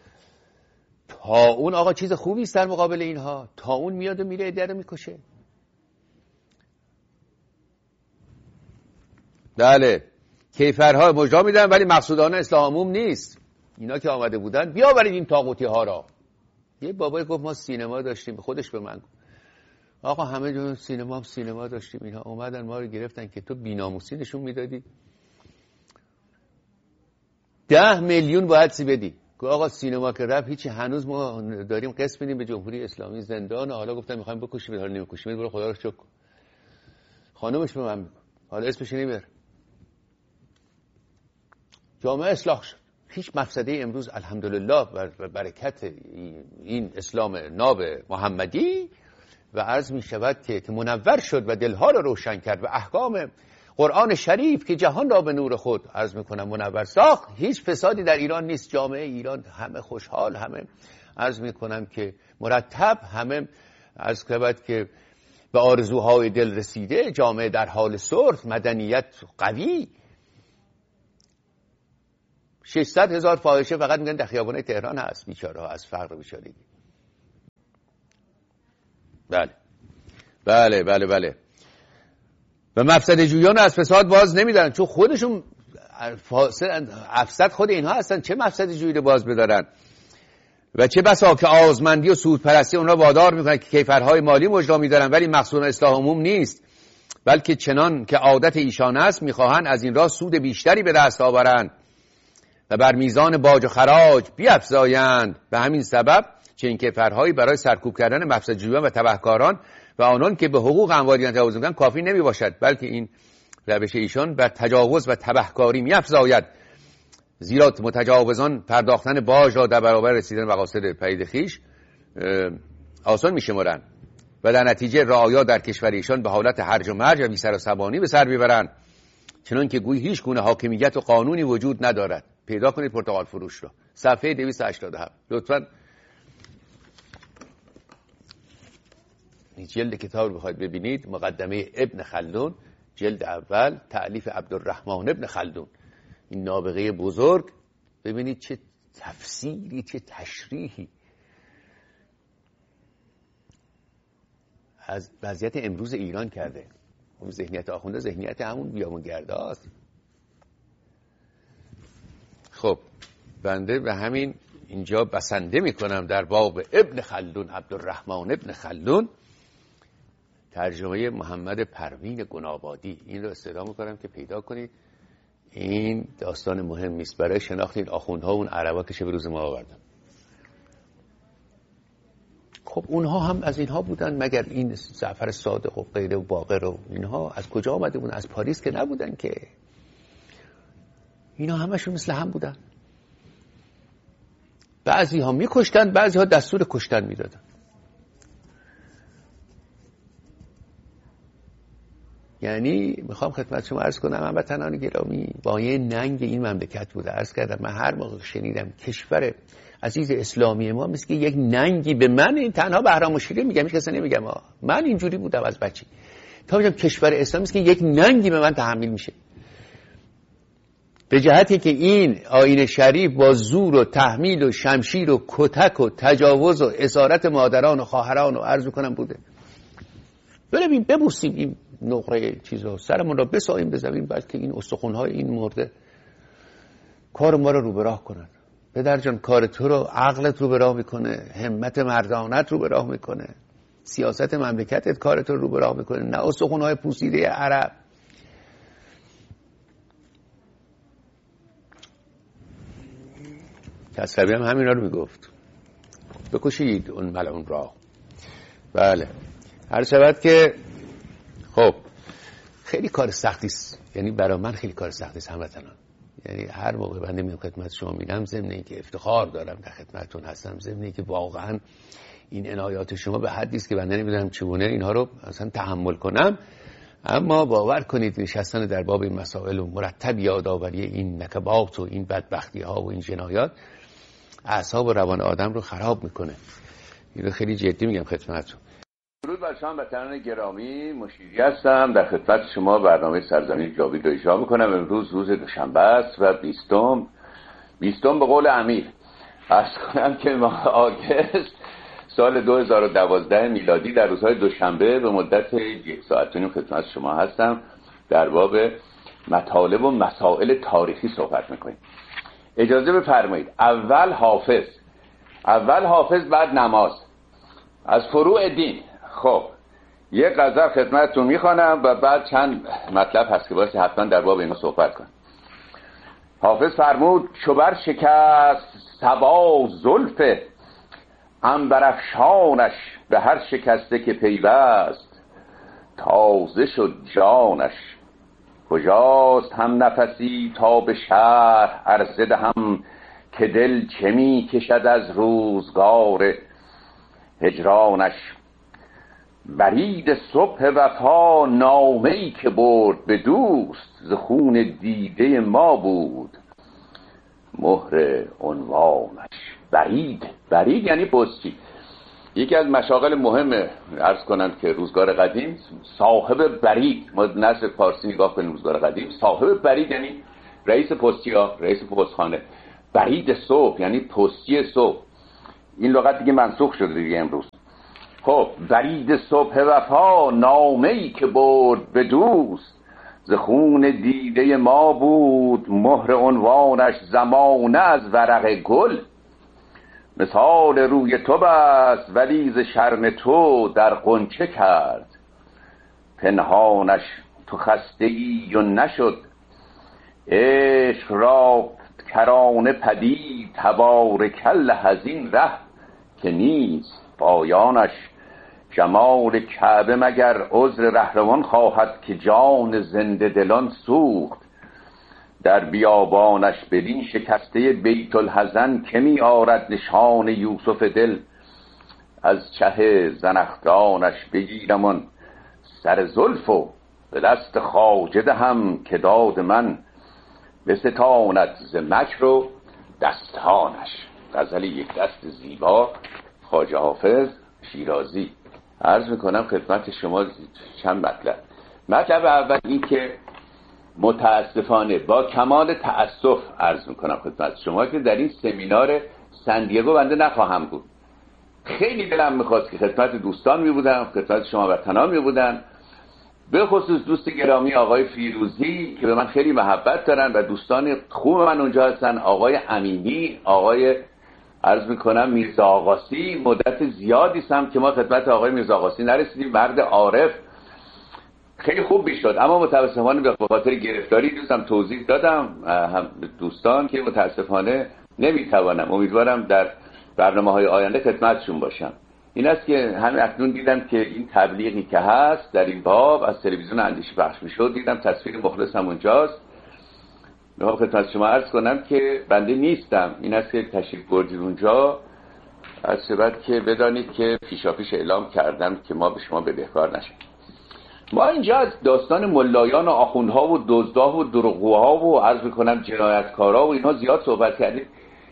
طاعون آقا چیز خوبی است در مقابل اینها. طاعون میاد و میره عده رو میکشه. بله، کیفرها مجرا میدن ولی مقصودانه اصلاح عموم نیست. اینا که آمده بودن بیاورید این طاغوتی ها را. یه بابای گفت ما سینما داشتیم، خودش به من گفت آقا همه جون سینما داشتیم، اینها اومدن ما رو گرفتن که تو بی‌ناموسی نشون میدادی، 10 میلیون باید سی بدی. گفت آقا سینما که رفت هیچی، هنوز ما داریم قسط میدیم به جمهوری اسلامی زندان. حالا گفتم میخوایم بکشیم، حالا نمیکشیم، برو خدا رو شکر. خانومش به من حالا اسمش نمیبر. جامعه اصلاح شد، هیچ مفسده امروز الحمدلله و برکت این اسلام ناب محمدی و عرض می شود که منور شد و دلها رو روشن کرد و احکام قرآن شریف که جهان را به نور خود عرض میکنم منور ساخت، هیچ فسادی در ایران نیست. جامعه ایران همه خوشحال، همه عرض میکنم که مرتب، همه عرض کنم که به آرزوهای دل رسیده، جامعه در حال صلح، مدنیت قوی. 600,000 فاحشه فقط میگن در خیابان‌های تهران هست، بیچاره ها از فقر و بیچارگی. بله بله بله بله. و مفسد جویان از فساد باز نمیدارن، چون خودشون افسد خود اینها هستن. چه مفسد جویی رو باز بدارن؟ و چه بسا که آزمندی و سودپرستی اونها وادار میکنن که کیفرهای مالی مجرا میدارن، ولی مقصود اصلاح عموم نیست، بلکه چنان که عادت ایشان است میخواهند از این راه سود بیشتری به دست آورند و بر میزان باج و خراج بیفزایند. به همین سبب چنین کیفرهایی برای سرکوب کردن مفسد جویان و تبهکاران و آنان که به حقوق اموالین تجاوز میکنند کافی نمی باشد، بلکه این روش ایشان بر تجاوز و تبهکاری میفزاید، زیرا متجاوزان پرداختن باج را در برابر رسیدن مقاصد پدید خویش آسان میشمرند و در نتیجه رعایا در کشور ایشان به حالت هرج و مرج و بی سر و سبانی به سر میبرند، چنان که گویی هیچ گونه حاکمیت و قانونی وجود ندارد. پیدا کنید پرتقال فروش را، صفحه 287. لطفاً جلد کتاب رو بخواید ببینید، مقدمه ابن خلدون جلد اول، تألیف عبدالرحمن ابن خلدون، این نابغه بزرگ، ببینید چه تفسیری، چه تشریحی از وضعیت امروز ایران کرده. اون ذهنیت آخونده ذهنیت همون بیامونگرده است. خب بنده به همین اینجا بسنده میکنم در باب ابن خلدون، عبدالرحمن ابن خلدون، ترجمه محمد پروین گنابادی. این رو استدعا میکنم که پیدا کنید. این داستان مهمی است برای شناخت این آخوندها، اون عربا که به روز ما آوردن. خب اونها هم از اینها بودن، مگر این جعفر صادق و غیره و باقر و اینها از کجا آمده بودن؟ از پاریس که نبودن که. اینا همشون مثل هم بودن. بعضی ها میکشتن، بعضی ها دستور کشتن میدادن. یعنی میخوام خدمت شما عرض کنم، هموطنان گرامی، بایه ننگ این مملکت بوده. عرض کردم من هر موقع شنیدم کشور عزیز اسلامی ما مثل که یک ننگی به من، این تنها بهرام و شیرین میگم، هیچ کس نمیگم، من اینجوری بودم از بچگی، تا میگم کشور اسلامی مثل که یک ننگی به من تحمیل میشه، به جهتی که این آیین شریف با زور و تحمیل و شمشیر و کتک و تجاوز و اسارت مادران و خواهران و عرض کنم بوده. بریم ببوسیم این نقره چیزا، سرمون را بساییم به زمین، بلکه این استخوان‌های این مرده کار ما رو به راه کنن. پدر جان کار تو رو عقلت رو به راه میکنه، همت مردانت رو به راه میکنه، سیاست مملکتت کار تو رو به راه میکنه، نه استخوان‌های پوسیده عرب. تصویری هم همینا رو میگفت، بکشید اون ملعون را. بله هر شود که خب خیلی کار سختی است، یعنی برای من خیلی کار سختی است هموطنان. یعنی هر موقع بنده میام خدمت شما میرم، ضمن اینکه افتخار دارم در خدمتتون هستم، ضمن اینکه واقعا این عنایات شما به حدی است که بنده نمیدونم چگونه اینها رو اصلا تحمل کنم، اما باور کنید نشستن در باب این مسائل و مرتب یادآوری این نکبات و این بدبختی ها و این جنایات اعصاب و روان آدم رو خراب میکنه. این رو خیلی جدی میگم خدمتتون. درود بر شما وطنان گرامی، مشیری هستم، در خدمت شما برنامه سرزمین جاوید رو اجرا میکنم. امروز روز دوشنبه است و 20 به قول امیر عرض کنم که ماه آگست سال 2012 میلادی در روزهای دوشنبه به مدت 1 ساعت و نیم خدمت شما هستم. در باب مطالب و مسائل تاریخی صحبت میکنیم. اجازه بفرمایید اول حافظ بعد نماز، از فروع دین. خب یه غزل خدمتتون میخوانم و بعد چند مطلب هست که باید حتما در باب اینا صحبت کنم. حافظ فرمود چو بر شکست صبا زلف عنبرافشانش، به هر شکسته که پیوست تازه شد جانش. کجاست هم نفسی تا به شهر عرضه دهم، که دل چه می کشد از روزگار هجرانش. برید صبح وفا نامه‌ای که برد به دوست، ز خون دیده ما بود مهر عنوانش. برید یعنی پستی. یکی از مشاغل مهم عرض کنند که روزگار قدیم صاحب برید، ما نسل فارسی نگاه کنیم روزگار قدیم، صاحب برید یعنی رئیس پستی ها، رئیس پستخانه. برید صبح یعنی پستی صبح. این لغت دیگه منسوخ شده دیگه امروز. خب برید صبح وفا نامه‌ای که برد به دوست، ز خون دیده ما بود مهر عنوانش. زمانه از ورق گل مثال روی تو بست، ولی ز شرم تو در غنچه کرد پنهانش. تو خستگی و نشد عشق را کرانه پدید، تبارکالله حزین ره که نیست پایانش. جمال کعبه مگر عذر رهروان خواهد، که جان زنده دلان سوخت در بیابانش. بدین شکسته بیت الحزن که می آرد نشان یوسف دل، از چه زنخدانش بگیرم آن سر زلف و به دست خواجه دهم، که داد من بستاند ز مکر و دستانش. غزل یک دست زیبا، خواجه حافظ شیرازی. عرض میکنم خدمت شما چند مطلب اول این که متاسفانه با کمال تأسف عرض میکنم خدمت شما که در این سمینار سندیگو بنده نخواهم بود. خیلی دلم میخواست که خدمت دوستان میبودم، خدمت شما وطنان میبودم، به خصوص دوست گرامی آقای فیروزی که به من خیلی محبت دارن و دوستان خوب من اونجا هستن، آقای امینی، آقای عرض میکنم میرزا آقاسی. مدت زیادی هم که ما خدمت آقای میرزا آقاسی نرسیدیم، مرد عارف، خیلی خوب میشد، اما متاسفانه به خاطر گرفتاری دوستم توضیح دادم دوستان که متاسفانه نمیتوانم. امیدوارم در برنامه‌های آینده خدمتشون باشم. این است که همین اکنون دیدم که این تبلیغی که هست در این باب از تلویزیون اندیشه پخش میشد، دیدم تصویر مخلصم اونجاست. میخوام خدمت شما عرض کنم که بنده نیستم، این است که تشریف بردید اونجا، از سبب که بدانید که پیشاپیش اعلام کردم که ما به شما بدهکار نشیم. ما اینجا از داستان ملایان و آخوندها و دزدها و دروغگوها و عرض میکنم جنایتکارا و اینها زیاد صحبت کردیم.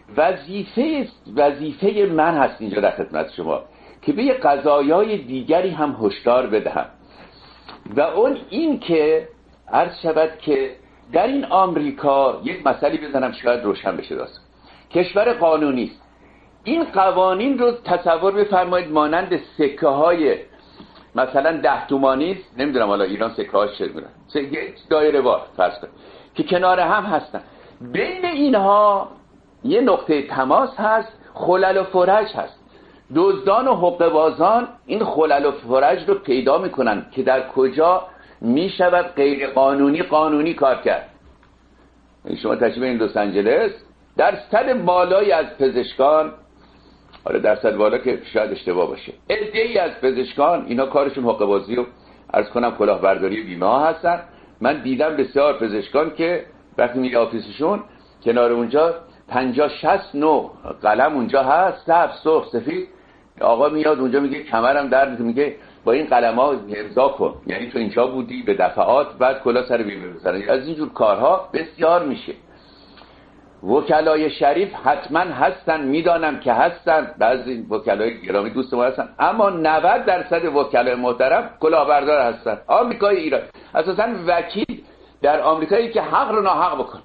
وظیفه من هست اینجا در خدمت شما که به قضایای دیگری هم هشدار بدهم، و اون این که عرض شود که در این آمریکا یک مسئله بزنم شاید روشن بشه. داستان کشور قانونی است. این قوانین رو تصور بفرمایید مانند سکه های مثلا 10 تومانی است، نمیدونم حالا ایران سکه هاش چگونه، دایره وار فرض کنید که کنار هم هستن، بین اینها یه نقطه تماس هست، خلل و فرج هست. دزدان و حقه‌بازان این خلل و فرج رو پیدا میکنن که در کجا میشود غیر قانونی کار کرد. شما تشریف این لس آنجلس، درصد بالایی از پزشکان، حالا درصد بالا که شاید اشتباه باشه، عده‌ای از پزشکان اینا کارشون حقه‌بازی و عرض کنم کلاهبرداری بیمه ها هستن. من دیدم بسیار پزشکان که وقتی میره آفیسشون کنار اونجا 50-60 نوع قلم اونجا هست، سبز، سرخ، سفید. آقا میاد اونجا میگه کمرم درد میگه با این قلم‌ها امضا کن، یعنی تو اینجا بودی به دفعات، بعد کلا سر بیمه بزنی. از اینجور کارها بسیار میشه. وکلای شریف حتما هستن، میدانم که هستن، بعضی وکلای گرامی دوست ما هستن، اما 90% وکلای محترم کلاهبردار هستن. آمریکای ایران اساسا وکیل در آمریکایی که حق رو ناحق بکن.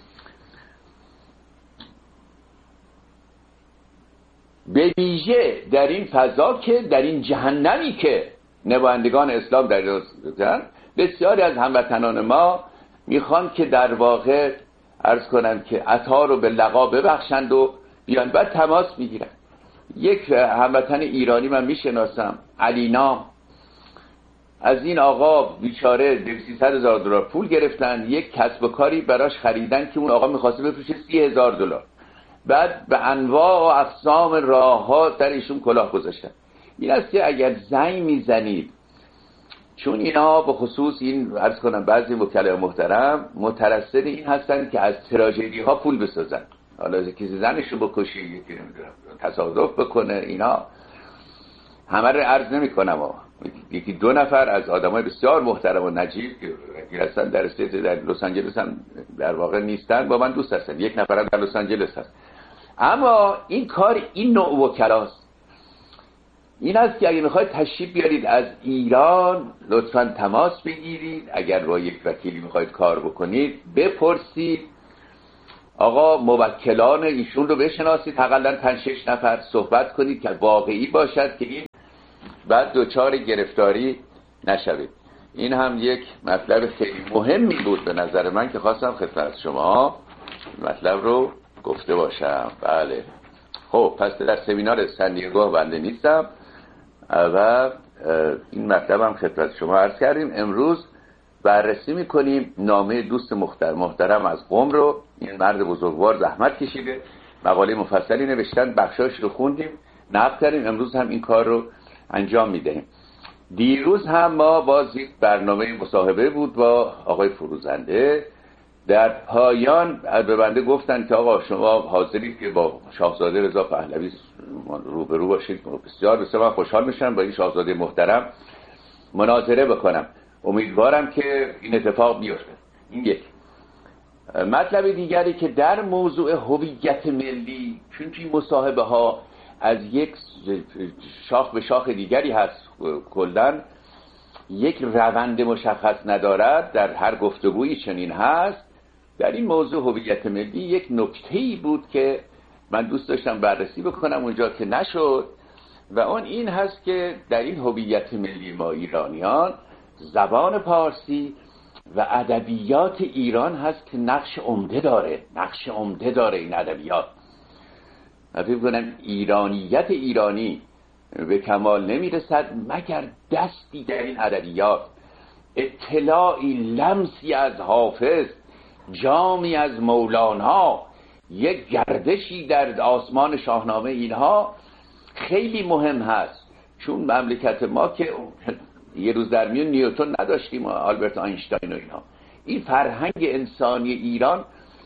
به ویژه در این فضا که در این جهنمی که نمایندگان اسلام در ایران، بسیاری از هموطنان ما میخوان که در واقع عرض کنم که عطا رو به لقا ببخشند و بیان، بعد تماس میگیرن. یک هموطن ایرانی من میشناسم، علی نام، از این آقا بیچاره 200,000 دلار پول گرفتن، یک کسب و کاری براش خریدن که اون آقا میخواسته بفروشه 30,000 دلار، بعد به انواع و اقسام راه‌ها در ایشون کلاه گذاشتن. این است که اگر زنگ میزنید، چون اینا به خصوص این عرض کنم بعضی وکلای محترم مترصد این هستن که از تراژدی ها پول بسازن، حالا کسی زنشو بکشه، یکی نمیدونم تصادف بکنه، اینا همه رو عرض نمی کنم یکی دو نفر از آدمای بسیار محترم و نجیب که هستن در استیت در لس آنجلس هم در واقع نیستن، با من دوست هستن. یک نفر هم در لس آنجلس هست. اما این کار این نوع وکلاست. این است که اگه میخواید تشریف بیارید از ایران لطفاً تماس بگیرید. اگر با یک وکیلی میخواید کار بکنید بپرسید، آقا موکلان ایشون رو بشناسید، حداقل 5-6 نفر صحبت کنید که واقعی باشد که این بعد دوچار گرفتاری نشوید. این هم یک مطلب خیلی مهمی بود به نظر من که خواستم خدمت شما مطلب رو گفته باشم. بله خب پس در سمینار سندیگو بنده نیستم و این مطلب هم خدمت شما عرض کردیم. امروز بررسی میکنیم نامه دوست محترم از قم رو. این مرد بزرگوار زحمت کشیده، مقاله مفصلی نوشتن، بخشاش رو خوندیم، نقد کردیم. امروز هم این کار رو انجام میدهیم. دیروز هم ما باز یک برنامه مصاحبه بود با آقای فروزنده. در پایان به بنده گفتن که آقا شما حاضرید که با شاهزاده رضا پهلوی روبرو باشید؟ بسیار بسیار من خوشحال میشم با این شاهزاده محترم مناظره بکنم. امیدوارم که این اتفاق بیفته. این یک مطلب دیگری که در موضوع هویت ملی، چون این مصاحبه ها از یک شاخ به شاخ دیگری هست، کلاً یک روند مشخص ندارد، در هر گفتگویی چنین هست. در این موضوع هویت ملی یک نکته‌ای بود که من دوست داشتم بررسی بکنم اونجا که نشد، و اون این هست که در این هویت ملی ما ایرانیان زبان پارسی و ادبیات ایران هست که نقش عمده داره این ادبیات. من فکر کنم ایرانیت ایرانی به کمال نمیرسد مگر دستی در این ادبیات، اطلاعی، لمسی از حافظ، جامی از مولانا، یک گردشی در آسمان شاهنامه. اینها خیلی مهم هست، چون مملکت ما که یه روز در میون نیوتن نداشتیم و آلبرت آینشتاین و اینها. این فرهنگ انسانی ایران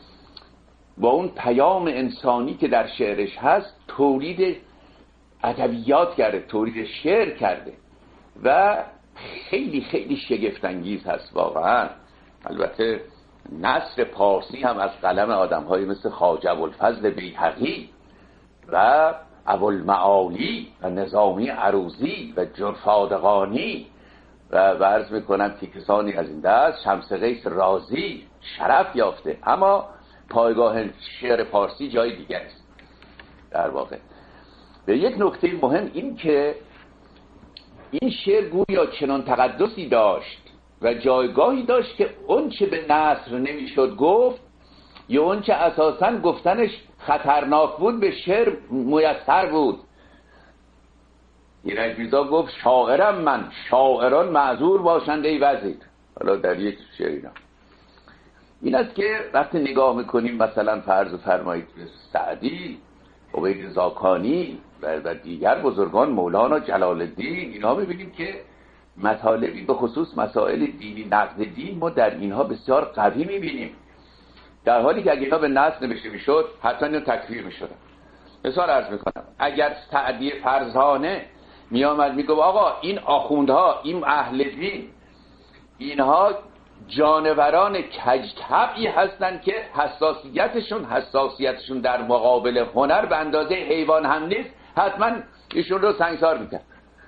با اون پیام انسانی که در شعرش هست تولید ادبیات کرده، تولید شعر کرده و خیلی خیلی شگفت انگیز هست واقعا. البته نثر پارسی هم از قلم آدم‌های مثل خواجه ابوالفضل بیهقی و ابوالمعالی و نظامی عروضی و جرفادقانی و عرض میکنم که کسانی از این دست، شمس قیس رازی شرف یافته. اما پایگاه شعر پارسی جای دیگر است. در واقع به یک نکته مهم این که این شعر گویا چنان تقدسی داشت و جایگاهی داشت که اون چه به نثر نمیشد گفت یا اون چه اساساً گفتنش خطرناک بود به شعر میسر بود. ایرج میرزا گفت شاعرم من، شاعران معذور باشند ای وزیر. حالا در یک شعر این است که وقتی نگاه میکنیم مثلا فرض فرمایید سعدی، عبید زاکانی و دیگر بزرگان، مولانا، جلال الدین، اینها میبینیم که مطالبی به خصوص مسائل دینی، نقد دین ما در اینها بسیار قوی میبینیم، در حالی که اگه اینا به نثر نوشته میشد حتی اینو تکفیر میشدن. مثال عرض میکنم، اگر سعدی فرزانه میامد میگفت آقا این آخوندها، این اهل دین، اینها جانوران کج‌طبعی هستن که حساسیتشون در مقابل هنر به اندازه حیوان هم نیست، حتما ایشون رو سنگسار میکرد.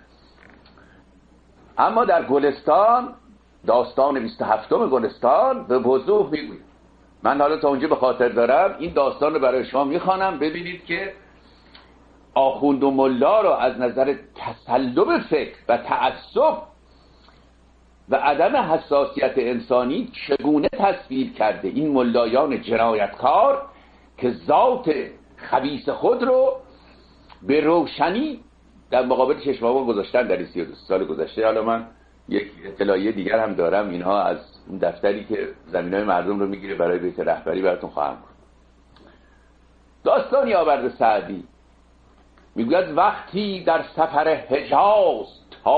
اما در گلستان، داستان 27 گلستان به وضوح میگوید. من حالا تا اونجا به خاطر دارم این داستان رو برای شما میخوانم، ببینید که آخوند و ملا رو از نظر تسلب فکر و تعصب و عدم حساسیت انسانی چگونه تصویر کرده این ملایان جنایتکار که ذات خبیث خود رو به روشنی در مقابل چشم‌ها گذاشتن در 32 سال گذشته. حالا من یک اطلاعیه دیگر هم دارم، اینها از اون دفتری که زمینای مردم رو میگیره برای بیت رهبری براتون خواهم گفت. داستانی آورده سعدی، میگوید وقتی در سفر حجاز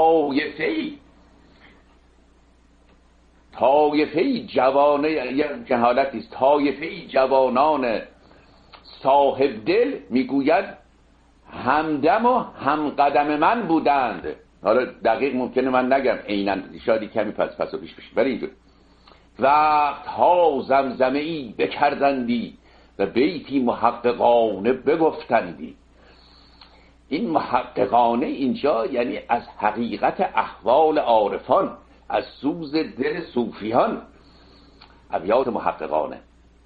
طایفه‌ای جوانه، یه جهالتی است، طایفه‌ای جوانان صاحب دل، میگوید همدم و همقدم من بودند. حالا دقیق ممکنه من نگم عیناً، شاید کمی پس و پیش بشه، ولی اینجور وقتها زمزمه ای بکردندی و بیتی محققانه بگفتندی. این محققانه اینجا یعنی از حقیقت احوال عارفان، از سوز دل صوفیان، ابیات محققانه.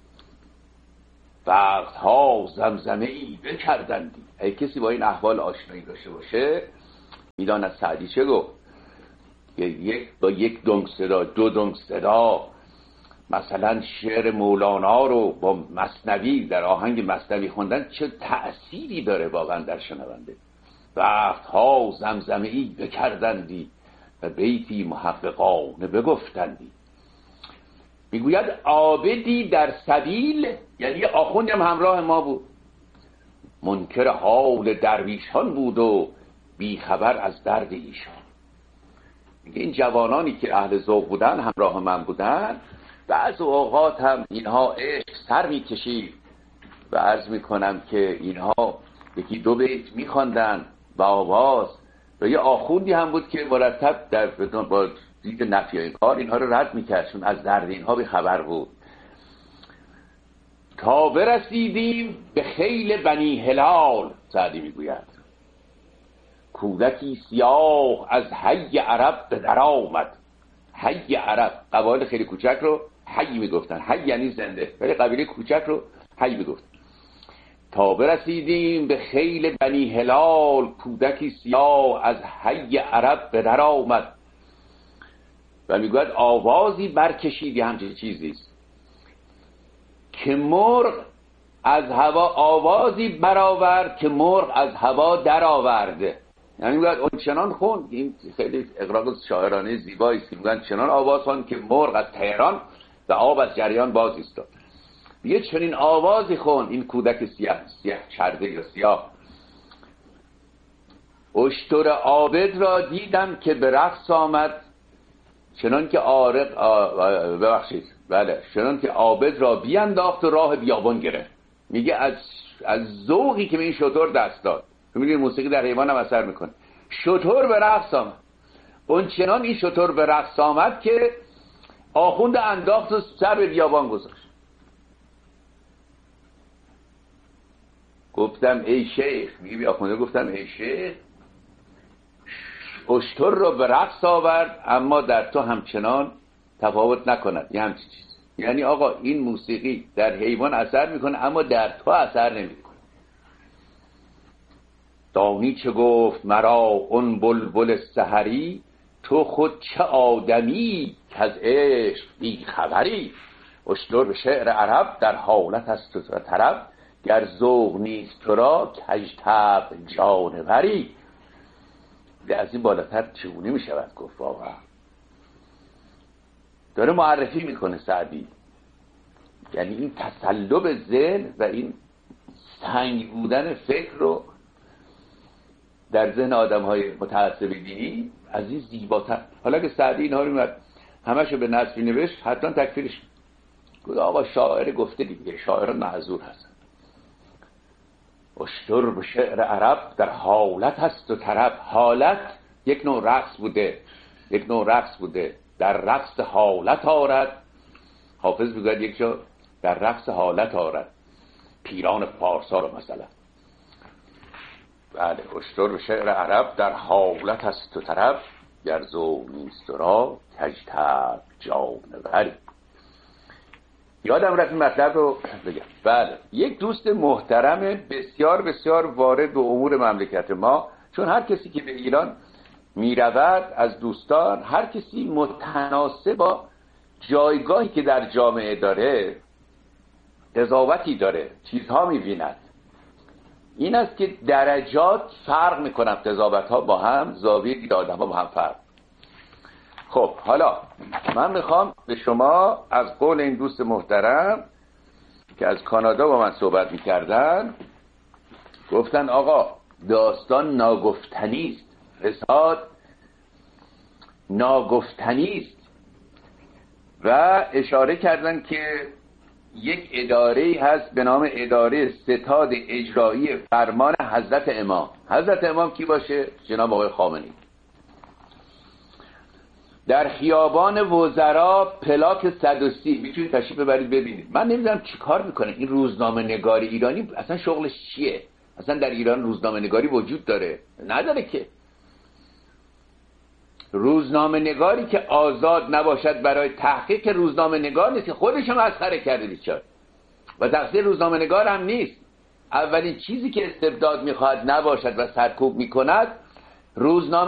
وقتها زمزمه ای بکردندی. اگه کسی با این احوال آشنایی داشته باشه میداند سعدی چه گفت. با یک دنگ صدا، دو دنگ صدا مثلا شعر مولانا رو با مثنوی در آهنگ مثنوی خوندن چه تأثیری داره واقعا در شنونده. وقتها زمزمه ای بکردندی و بیتی محققانه بگفتندی. میگوید عابدی در سبیل، یعنی آخوندی هم همراه ما بود، منکر حال درویشان بود و بیخبر از درد ایشان. میگه این جوانانی که اهل ذوق بودن همراه من بودن، بعض اوقات هم اینها عشق سر میکشید و عرض میکنم که اینها یکی دو بیت میخواندن با آواز، و یه آخوندی هم بود که مرتب در با دید نفی کار اینها رو رد میکرد، چون از درد اینها بی خبر بود. تا برسیدیم به خیل بنی هلال، سعدی میگوید کودکی سیاه از حی عرب به در آمد. حی عرب، قبایل خیلی کوچک رو حی میگفتن، حی یعنی زنده، ولی قبیله کوچک رو حی میگفتن. تا برسیدیم به خیل بنی هلال، کودکی سیاه از حی عرب به در آمد. و میگوید آوازی برکشید، همچین چیزیست که مرغ از هوا، آوازی برآورد که مرغ از هوا در آورده. یعنی میگوید اون چنان خوند، این خیلی اقراق شاعرانه زیبایی است که میگوید چنان آواز خوند که مرغ از تهران و آب از جریان باز ایستاد. یه چنین آوازی خوند این کودک سیاه چرده یا سیاه. اشتر عابد را دیدم که به رقص آمد، چنان که چنان که عابد را بینداخت و راه بیابان گرفت. میگه از ذوقی که به این شتر دست داد. میگه موسیقی در حیوان هم اثر میکنه. شتر به رقص آمد، اون چنان این شتر به رقص آمد که آخوند انداخت و سر به بیابان گذاشت. گفتم ای شیخ، میگه آخونده، گفتم ای شیخ، اشتر را به رقص آورد اما در تو همچنان تفاوت نکند. یه همچین چیز، یعنی آقا این موسیقی در حیوان اثر میکنه اما در تو اثر نمیکنه. دانی چه گفت مرا اون بلبل سحری، تو خود چه آدمی که از عشق بی خبری. اشتر به شعر عرب در حالت است و طرب، گر ذوق نیست تو را کج طبع جانوری. از این بالاتر چگونه می شود گفت؟ واقعا داره معرفی میکنه سعدی، یعنی این تسلب ذهن و این سنگ بودن فکر رو در ذهن آدم های متعصب دینی از این زیباتر. حالا که سعدی اینها رو همشو به نصفی نوشت، حتما تکفیرش گفت آقا شاعر گفته دیگه، شاعران معذور هستن. اشتر به شعر عرب در حالت هست و طرب. حالت یک نوع رقص بوده، در رقص حالت آرد. حافظ بگوید یک جا در رقص حالت آرد پیران پارسا رو مثلا. بله، اشتر به شعر عرب در حالت هست و طرب، گر ذوق نیست را کج طبع جانوری. یادم رفت این مطلب رو بگم. بله، یک دوست محترم بسیار بسیار وارد به امور مملکت ما، چون هر کسی که به ایران میرود از دوستان، هر کسی متناسب با جایگاهی که در جامعه داره قضاوتی داره، چیزها میبیند. این است که درجات فرق میکنن، قضاوت ها با هم، زاویه دید آدم ها با هم فرق. خب حالا من میخوام به شما از قول این دوست محترم که از کانادا با من صحبت میکردن، گفتن آقا داستان ناگفتنی است، فساد ناگفتنی است، و اشاره کردن که یک اداره هست به نام اداره ستاد اجرایی فرمان حضرت امام. حضرت امام کی باشه؟ جناب آقای خامنه‌ای. در خیابان وزرا پلاک 130 میتونید تشریف ببرید ببینید. من نمیدونم چی کار میکنه این روزنامه نگاری ایرانی، اصلا شغلش چیه؟ اصلا در ایران روزنامه نگاری وجود داره؟ نداره که. روزنامه نگاری که آزاد نباشد برای تحقیق روزنامه نگار نیست، که خودش مسخره کرده بیچاره و تقصیر روزنامه نگار هم نیست. اولین چیزی که استبداد میخواهد نباشد و سرکوب میکند روزنامه